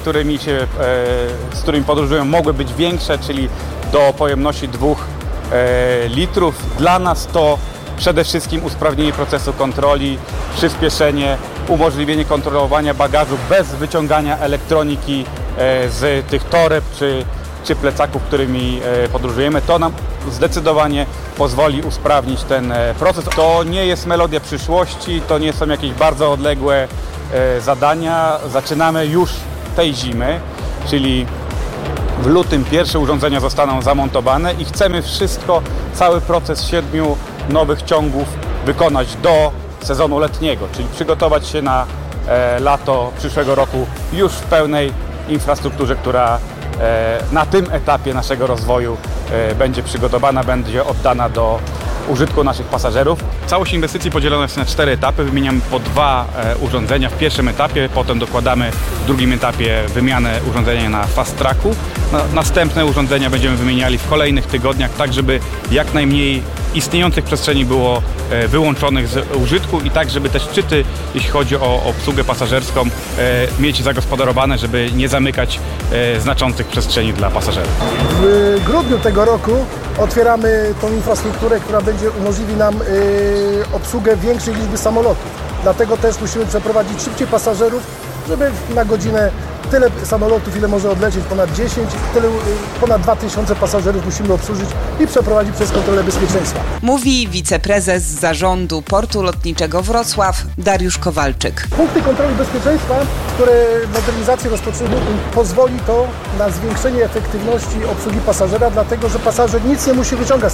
z którymi podróżują, mogły być większe, czyli do pojemności 2 litrów. Dla nas to przede wszystkim usprawnienie procesu kontroli, przyspieszenie, umożliwienie kontrolowania bagażu bez wyciągania elektroniki z tych toreb czy plecaków, którymi podróżujemy. To nam zdecydowanie pozwoli usprawnić ten proces. To nie jest melodia przyszłości, to nie są jakieś bardzo odległe zadania. Zaczynamy już tej zimy, czyli w lutym pierwsze urządzenia zostaną zamontowane i chcemy wszystko, cały proces 7 nowych ciągów wykonać do sezonu letniego, czyli przygotować się na lato przyszłego roku już w pełnej infrastrukturze, która na tym etapie naszego rozwoju będzie przygotowana, będzie oddana do użytku naszych pasażerów. Całość inwestycji podzielona jest na 4 etapy. Wymieniamy po 2 urządzenia w pierwszym etapie, potem dokładamy w drugim etapie wymianę urządzenia na fast tracku. Następne urządzenia będziemy wymieniali w kolejnych tygodniach, tak żeby jak najmniej istniejących przestrzeni było wyłączonych z użytku i tak, żeby te szczyty, jeśli chodzi o obsługę pasażerską, mieć zagospodarowane, żeby nie zamykać znaczących przestrzeni dla pasażerów. W grudniu tego roku otwieramy tą infrastrukturę, która umożliwi nam obsługę większej liczby samolotów. Dlatego też musimy przeprowadzić szybciej pasażerów, żeby na godzinę tyle samolotów, ile może odlecieć, ponad 10, ponad 2000 pasażerów musimy obsłużyć i przeprowadzić przez kontrolę bezpieczeństwa. Mówi wiceprezes Zarządu Portu Lotniczego Wrocław Dariusz Kowalczyk. Punkty kontroli bezpieczeństwa, które modernizację rozpoczęły, pozwoli to na zwiększenie efektywności obsługi pasażera, dlatego że pasażer nic nie musi wyciągać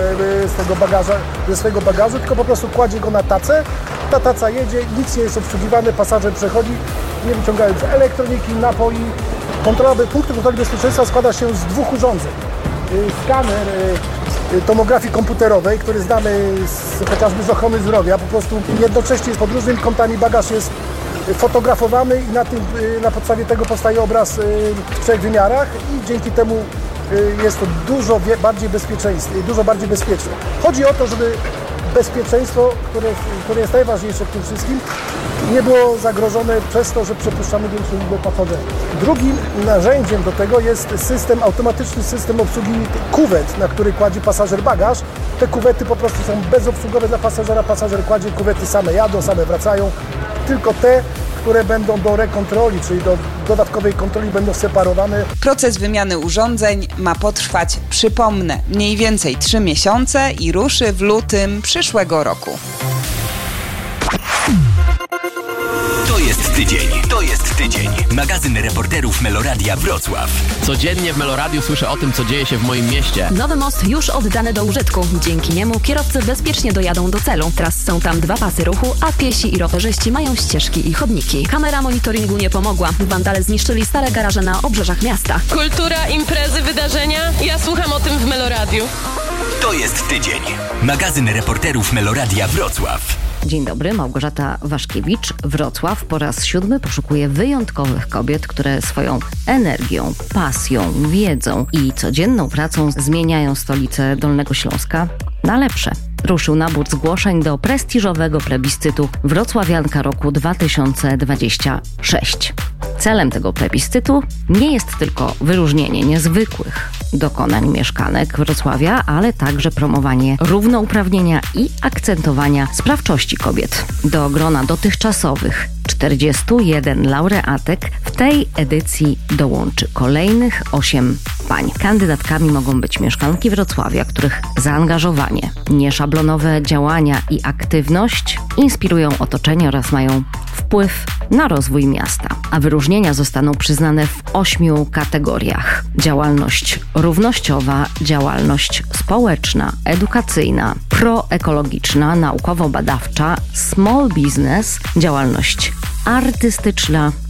ze swojego bagażu, tylko po prostu kładzie go na tacę, ta taca jedzie, nic nie jest obsługiwane, pasażer przechodzi, nie wyciągając elektroniki, napoi. Punktu kontroli bezpieczeństwa składa się z 2 urządzeń. Skaner tomografii komputerowej, który znamy chociażby z ochrony zdrowia, po prostu jednocześnie z podróżnymi kątami bagaż jest fotografowany i na podstawie tego powstaje obraz w 3 wymiarach i dzięki temu jest to dużo bardziej bezpieczne. Chodzi o to, żeby bezpieczeństwo, które jest najważniejsze w tym wszystkim, nie było zagrożone przez to, że przepuszczamy większą liczbę pasażerów. Drugim narzędziem do tego jest automatyczny system obsługi kuwet, na który kładzie pasażer bagaż. Te kuwety po prostu są bezobsługowe dla pasażera. Pasażer kładzie kuwety, same jadą, same wracają. Tylko te, które będą do rekontroli, czyli do dodatkowej kontroli, będą separowane. Proces wymiany urządzeń ma potrwać, przypomnę, mniej więcej 3 miesiące i ruszy w lutym przyszłego roku. To jest tydzień. Magazyn reporterów Meloradia Wrocław. Codziennie w Meloradiu słyszę o tym, co dzieje się w moim mieście. Nowy most już oddany do użytku. Dzięki niemu kierowcy bezpiecznie dojadą do celu. Teraz są tam 2 pasy ruchu, a piesi i rowerzyści mają ścieżki i chodniki. Kamera monitoringu nie pomogła. Wandale zniszczyli stare garaże na obrzeżach miasta. Kultura, imprezy, wydarzenia. Ja słucham o tym w Meloradiu. To jest tydzień. Magazyn reporterów Meloradia Wrocław. Dzień dobry, Małgorzata Waszkiewicz. Wrocław po raz 7 poszukuje wyjątkowych kobiet, które swoją energią, pasją, wiedzą i codzienną pracą zmieniają stolicę Dolnego Śląska na lepsze. Ruszył nabór zgłoszeń do prestiżowego plebiscytu Wrocławianka roku 2026. Celem tego plebiscytu nie jest tylko wyróżnienie niezwykłych dokonań mieszkanek Wrocławia, ale także promowanie równouprawnienia i akcentowania sprawczości kobiet. Do grona dotychczasowych 41 laureatek w tej edycji dołączy kolejnych 8 pań. Kandydatkami mogą być mieszkanki Wrocławia, których zaangażowanie, nieszablonowe działania i aktywność inspirują otoczenie oraz mają wpływ na rozwój miasta. A wyróżnienia zostaną przyznane w 8 kategoriach. Działalność równościowa, działalność społeczna, edukacyjna, proekologiczna, naukowo-badawcza, small business, działalność artystyczna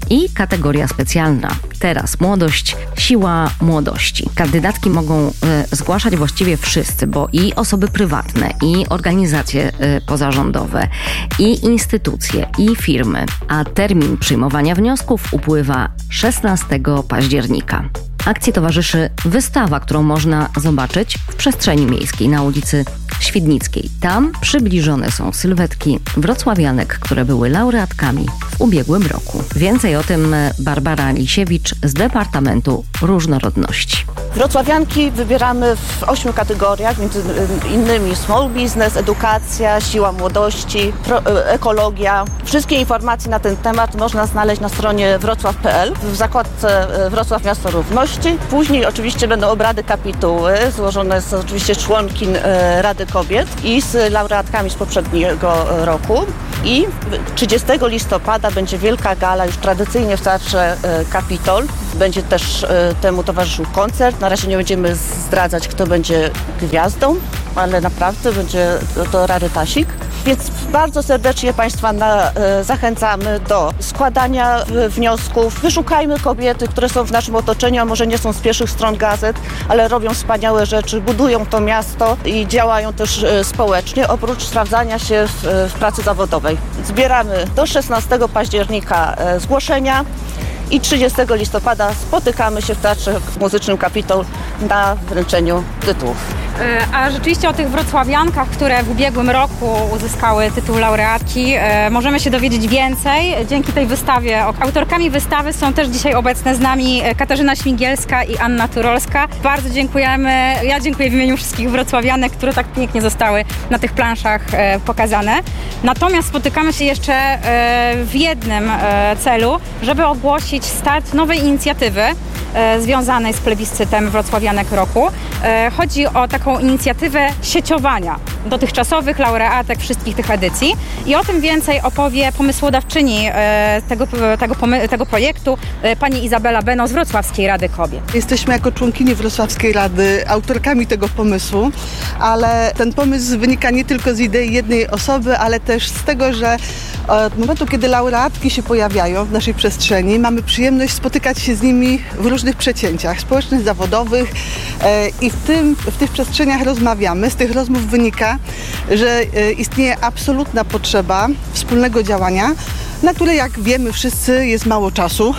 i kategoria specjalna. Teraz młodość, siła młodości. Kandydatki mogą zgłaszać właściwie wszyscy, bo i osoby prywatne, i organizacje pozarządowe, i instytucje, i firmy. A termin przyjmowania wniosków upływa 16 października. Akcji towarzyszy wystawa, którą można zobaczyć w przestrzeni miejskiej na ulicy Świdnickiej. Tam przybliżone są sylwetki wrocławianek, które były laureatkami w ubiegłym roku. Więcej o tym Barbara Lisiewicz z Departamentu Różnorodności. Wrocławianki wybieramy w 8 kategoriach, między innymi small business, edukacja, siła młodości, ekologia. Wszystkie informacje na ten temat można znaleźć na stronie wrocław.pl w zakładce Wrocław Miasto Równości. Później oczywiście będą obrady kapituły, złożone są oczywiście członkiń Rady Kobiet i z laureatkami z poprzedniego roku. I 30 listopada będzie wielka gala, już tradycyjnie w Teatrze Kapitol. Będzie też temu towarzyszył koncert. Na razie nie będziemy zdradzać, kto będzie gwiazdą, ale naprawdę będzie to rarytasik. Więc bardzo serdecznie Państwa zachęcamy do składania wniosków. Wyszukajmy kobiety, które są w naszym otoczeniu, a może nie są z pierwszych stron gazet, ale robią wspaniałe rzeczy, budują to miasto i działają też społecznie, oprócz sprawdzania się w pracy zawodowej. Zbieramy do 16 października zgłoszenia i 30 listopada spotykamy się w Teatrze Muzycznym Kapitol na wręczeniu tytułów. A rzeczywiście o tych wrocławiankach, które w ubiegłym roku uzyskały tytuł laureatki, możemy się dowiedzieć więcej dzięki tej wystawie. Autorkami wystawy są też dzisiaj obecne z nami Katarzyna Śmigielska i Anna Turolska. Bardzo dziękujemy. Ja dziękuję w imieniu wszystkich wrocławianek, które tak pięknie zostały na tych planszach pokazane. Natomiast spotykamy się jeszcze w jednym celu, żeby ogłosić start nowej inicjatywy związanej z plebiscytem wrocławianek roku. Chodzi o taką inicjatywę sieciowania dotychczasowych laureatek wszystkich tych edycji i o tym więcej opowie pomysłodawczyni tego projektu, pani Izabela Beno z Wrocławskiej Rady Kobiet. Jesteśmy jako członkini Wrocławskiej Rady autorkami tego pomysłu, ale ten pomysł wynika nie tylko z idei jednej osoby, ale też z tego, że od momentu, kiedy laureatki się pojawiają w naszej przestrzeni, mamy przyjemność spotykać się z nimi w różnych przecięciach społecznych, zawodowych i w tych przestrzeniach rozmawiamy. Z tych rozmów wynika, że istnieje absolutna potrzeba wspólnego działania, na które, jak wiemy wszyscy, jest mało czasu.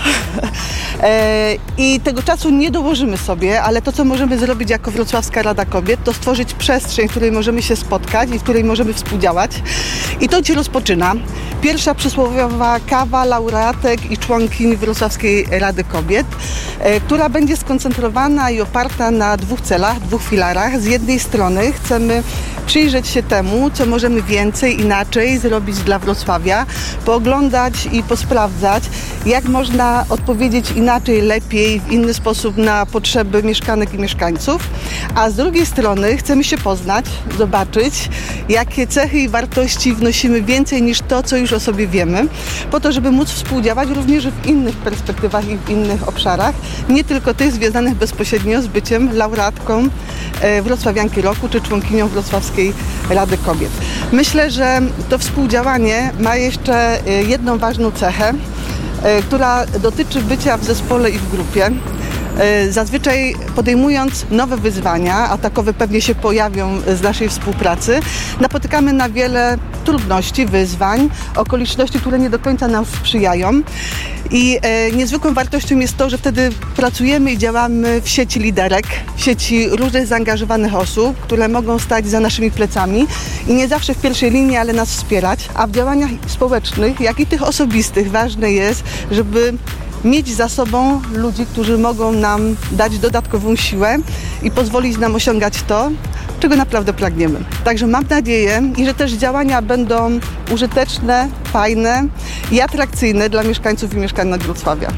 I tego czasu nie dołożymy sobie, ale to, co możemy zrobić jako Wrocławska Rada Kobiet, to stworzyć przestrzeń, w której możemy się spotkać i w której możemy współdziałać. I to się rozpoczyna. Pierwsza przysłowiowa kawa laureatek i członkiń Wrocławskiej Rady Kobiet, która będzie skoncentrowana i oparta na 2 celach, 2 filarach. Z jednej strony chcemy przyjrzeć się temu, co możemy więcej, inaczej zrobić dla Wrocławia, pooglądać i posprawdzać, jak można odpowiedzieć inaczej, lepiej, w inny sposób na potrzeby mieszkanek i mieszkańców. A z drugiej strony chcemy się poznać, zobaczyć, jakie cechy i wartości wnosimy więcej niż to, co już o sobie wiemy, po to, żeby móc współdziałać również w innych perspektywach i w innych obszarach, nie tylko tych związanych bezpośrednio z byciem laureatką Wrocławianki Roku czy członkinią Wrocławskiej Rady Kobiet. Myślę, że to współdziałanie ma jeszcze jedną ważną cechę, która dotyczy bycia w zespole i w grupie. Zazwyczaj podejmując nowe wyzwania, a takowe pewnie się pojawią z naszej współpracy, napotykamy na wiele trudności, wyzwań, okoliczności, które nie do końca nam sprzyjają. I niezwykłą wartością jest to, że wtedy pracujemy i działamy w sieci liderek, w sieci różnych zaangażowanych osób, które mogą stać za naszymi plecami i nie zawsze w pierwszej linii, ale nas wspierać. A w działaniach społecznych, jak i tych osobistych, ważne jest, żeby mieć za sobą ludzi, którzy mogą nam dać dodatkową siłę i pozwolić nam osiągać to, czego naprawdę pragniemy. Także mam nadzieję, że też działania będą użyteczne, fajne i atrakcyjne dla mieszkańców i mieszkanek Wrocławia.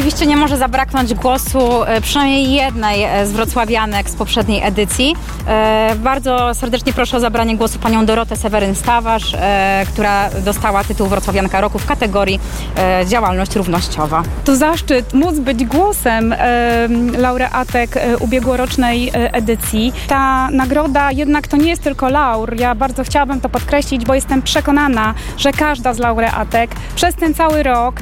oczywiście nie może zabraknąć głosu przynajmniej jednej z wrocławianek z poprzedniej edycji. Bardzo serdecznie proszę o zabranie głosu panią Dorotę Seweryn-Stawarz, która dostała tytuł Wrocławianka Roku w kategorii działalność równościowa. To zaszczyt móc być głosem laureatek ubiegłorocznej edycji. Ta nagroda jednak to nie jest tylko laur. Ja bardzo chciałabym to podkreślić, bo jestem przekonana, że każda z laureatek przez ten cały rok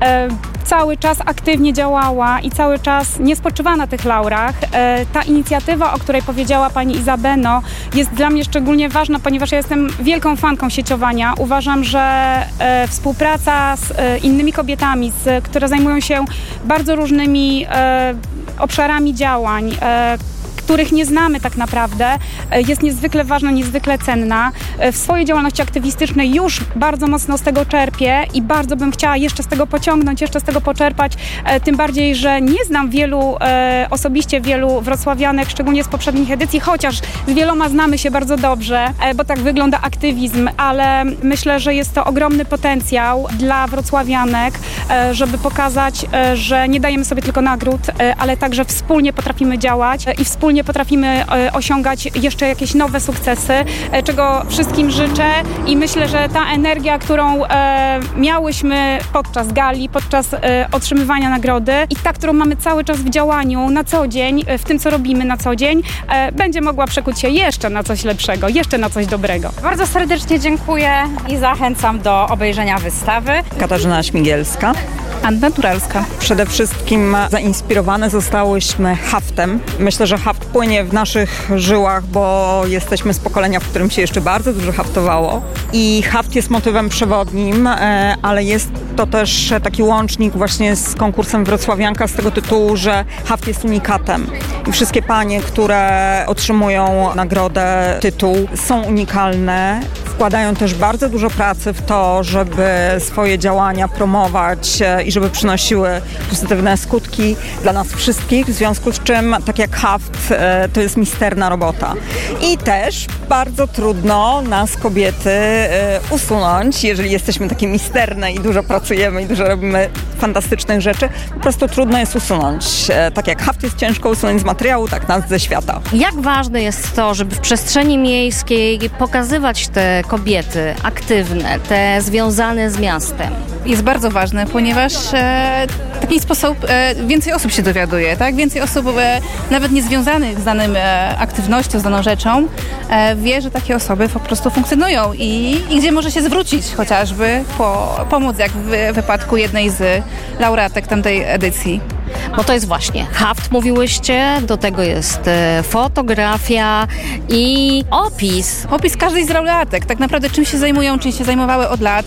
cały czas aktywnie działała i cały czas nie spoczywa na tych laurach. Ta inicjatywa, o której powiedziała pani Izabeno, jest dla mnie szczególnie ważna, ponieważ ja jestem wielką fanką sieciowania. Uważam, że współpraca z innymi kobietami, które zajmują się bardzo różnymi obszarami działań, których nie znamy tak naprawdę, jest niezwykle ważna, niezwykle cenna. W swojej działalności aktywistycznej już bardzo mocno z tego czerpię i bardzo bym chciała jeszcze z tego pociągnąć, jeszcze z tego poczerpać, tym bardziej, że nie znam osobiście wielu wrocławianek, szczególnie z poprzednich edycji, chociaż z wieloma znamy się bardzo dobrze, bo tak wygląda aktywizm, ale myślę, że jest to ogromny potencjał dla wrocławianek, żeby pokazać, że nie dajemy sobie tylko nagród, ale także wspólnie potrafimy działać i wspólnie potrafimy osiągać jeszcze jakieś nowe sukcesy, czego wszystkim życzę i myślę, że ta energia, którą miałyśmy podczas gali, podczas otrzymywania nagrody i ta, którą mamy cały czas w działaniu na co dzień, w tym, co robimy na co dzień, będzie mogła przekuć się jeszcze na coś lepszego, jeszcze na coś dobrego. Bardzo serdecznie dziękuję i zachęcam do obejrzenia wystawy. Katarzyna Śmigielska. Anna Turalska. Przede wszystkim zainspirowane zostałyśmy haftem. Myślę, że haft płynie w naszych żyłach, bo jesteśmy z pokolenia, w którym się jeszcze bardzo dużo haftowało. I haft jest motywem przewodnim, ale jest to też taki łącznik właśnie z konkursem Wrocławianka z tego tytułu, że haft jest unikatem. I wszystkie panie, które otrzymują nagrodę, tytuł, są unikalne. Wkładają też bardzo dużo pracy w to, żeby swoje działania promować i żeby przynosiły pozytywne skutki dla nas wszystkich, w związku z czym, tak jak haft, to jest misterna robota. I też bardzo trudno nas, kobiety, usunąć, jeżeli jesteśmy takie misterne i dużo pracujemy i dużo robimy fantastycznych rzeczy, po prostu trudno jest usunąć. Tak jak haft jest ciężko usunąć z materiału, tak nas ze świata. Jak ważne jest to, żeby w przestrzeni miejskiej pokazywać te kobiety aktywne, te związane z miastem? Jest bardzo ważne, ponieważ w taki sposób więcej osób się dowiaduje, tak? Więcej osób nawet niezwiązanych z daną aktywnością, z daną rzeczą wie, że takie osoby po prostu funkcjonują i gdzie może się zwrócić chociażby po pomoc, jak w wypadku jednej z laureatek tamtej edycji. Bo to jest właśnie haft, mówiłyście, do tego jest fotografia i opis. Opis każdej z laureatek, tak naprawdę czym się zajmują, czym się zajmowały od lat,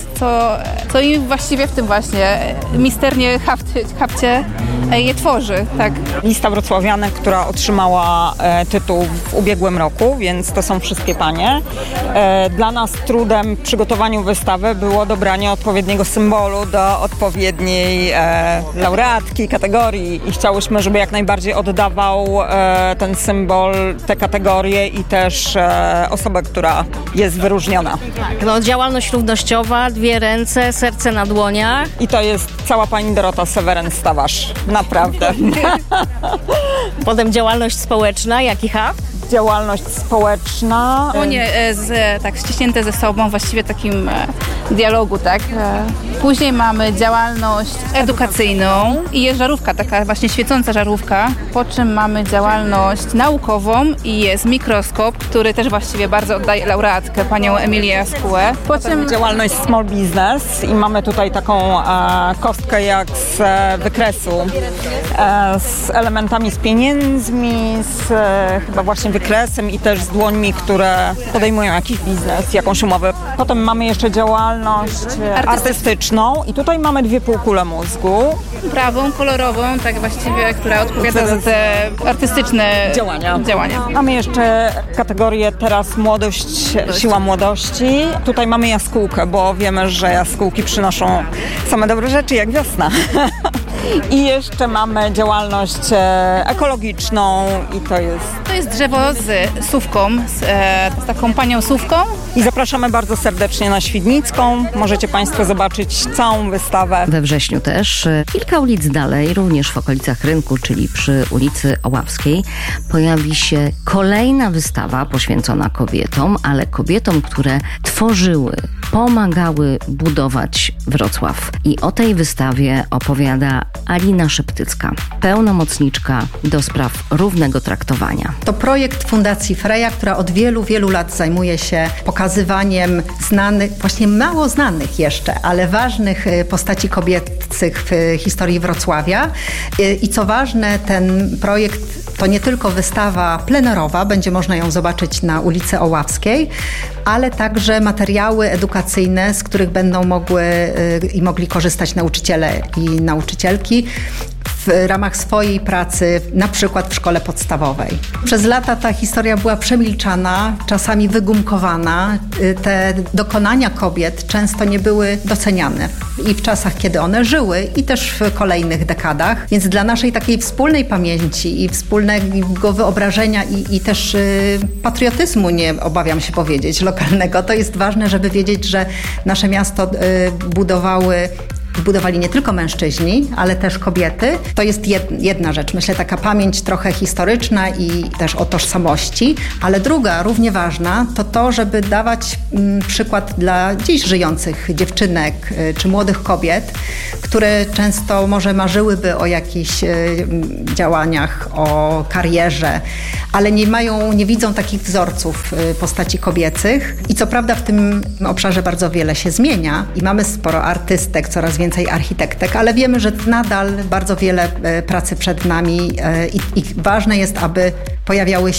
co im właściwie w tym właśnie misternie hafcie je tworzy. Tak. Lista wrocławianek, która otrzymała tytuł w ubiegłym roku, więc to są wszystkie panie. Dla nas trudem w przygotowaniu wystawy było dobranie odpowiedniego symbolu do odpowiedniej laureatki, kategorii i chciałyśmy, żeby jak najbardziej oddawał ten symbol, te kategorie i też osobę, która jest wyróżniona. No, działalność równościowa, 2 ręce, serce na dłoniach. I to jest cała pani Dorota Seweryn-Stawarz. Naprawdę. Potem działalność społeczna, jaki haft? Działalność społeczna. Dłonie tak ściśnięte ze sobą, właściwie takim dialogu, tak? Później mamy działalność edukacyjną i jest żarówka, taka właśnie świecąca żarówka, po czym mamy działalność naukową i jest mikroskop, który też właściwie bardzo oddaje laureatkę, panią Emilię Jaskułę. Po czym działalność small business i mamy tutaj taką kostkę jak z wykresu, z elementami z pieniędzmi, z chyba właśnie wykresem i też z dłońmi, które podejmują jakiś biznes, jakąś umowę. Potem mamy jeszcze działalność artystyczną i tutaj mamy 2 półkule mózgu. Prawą, kolorową, tak właściwie, która odpowiada za te artystyczne działania. Mamy jeszcze kategorię teraz młodość, siła młodości. Tutaj mamy jaskółkę, bo wiemy, że jaskółki przynoszą same dobre rzeczy, jak wiosna. I jeszcze mamy działalność ekologiczną i to jest drzewo z sówką, z taką panią sówką. I zapraszamy bardzo serdecznie na Świdnicką. Możecie Państwo zobaczyć całą wystawę. We wrześniu też kilka ulic dalej, również w okolicach rynku, czyli przy ulicy Oławskiej, pojawi się kolejna wystawa poświęcona kobietom, ale kobietom, które tworzyły, pomagały budować Wrocław. I o tej wystawie opowiada Alina Szeptycka, pełnomocniczka do spraw równego traktowania. To projekt Fundacji Freya, która od wielu, wielu lat zajmuje się pokazywaniem znanych, właśnie mało znanych jeszcze, ale ważnych postaci kobiecych w historii Wrocławia. I co ważne, ten projekt to nie tylko wystawa plenerowa, będzie można ją zobaczyć na ulicy Oławskiej, ale także materiały edukacyjne, z których będą mogli korzystać nauczyciele i nauczycielki w ramach swojej pracy, na przykład w szkole podstawowej. Przez lata ta historia była przemilczana, czasami wygumkowana. Te dokonania kobiet często nie były doceniane i w czasach, kiedy one żyły, i też w kolejnych dekadach. Więc dla naszej takiej wspólnej pamięci i wspólnego wyobrażenia i też patriotyzmu, nie obawiam się powiedzieć, lokalnego, to jest ważne, żeby wiedzieć, że nasze miasto budowali nie tylko mężczyźni, ale też kobiety. To jest jedna rzecz, myślę, taka pamięć trochę historyczna i też o tożsamości, ale druga, równie ważna, to żeby dawać przykład dla dziś żyjących dziewczynek czy młodych kobiet, które często może marzyłyby o jakichś działaniach, o karierze, ale nie widzą takich wzorców postaci kobiecych. I co prawda w tym obszarze bardzo wiele się zmienia i mamy sporo artystek, coraz więcej architektek, ale wiemy, że nadal bardzo wiele pracy przed nami i ważne jest, aby pojawiały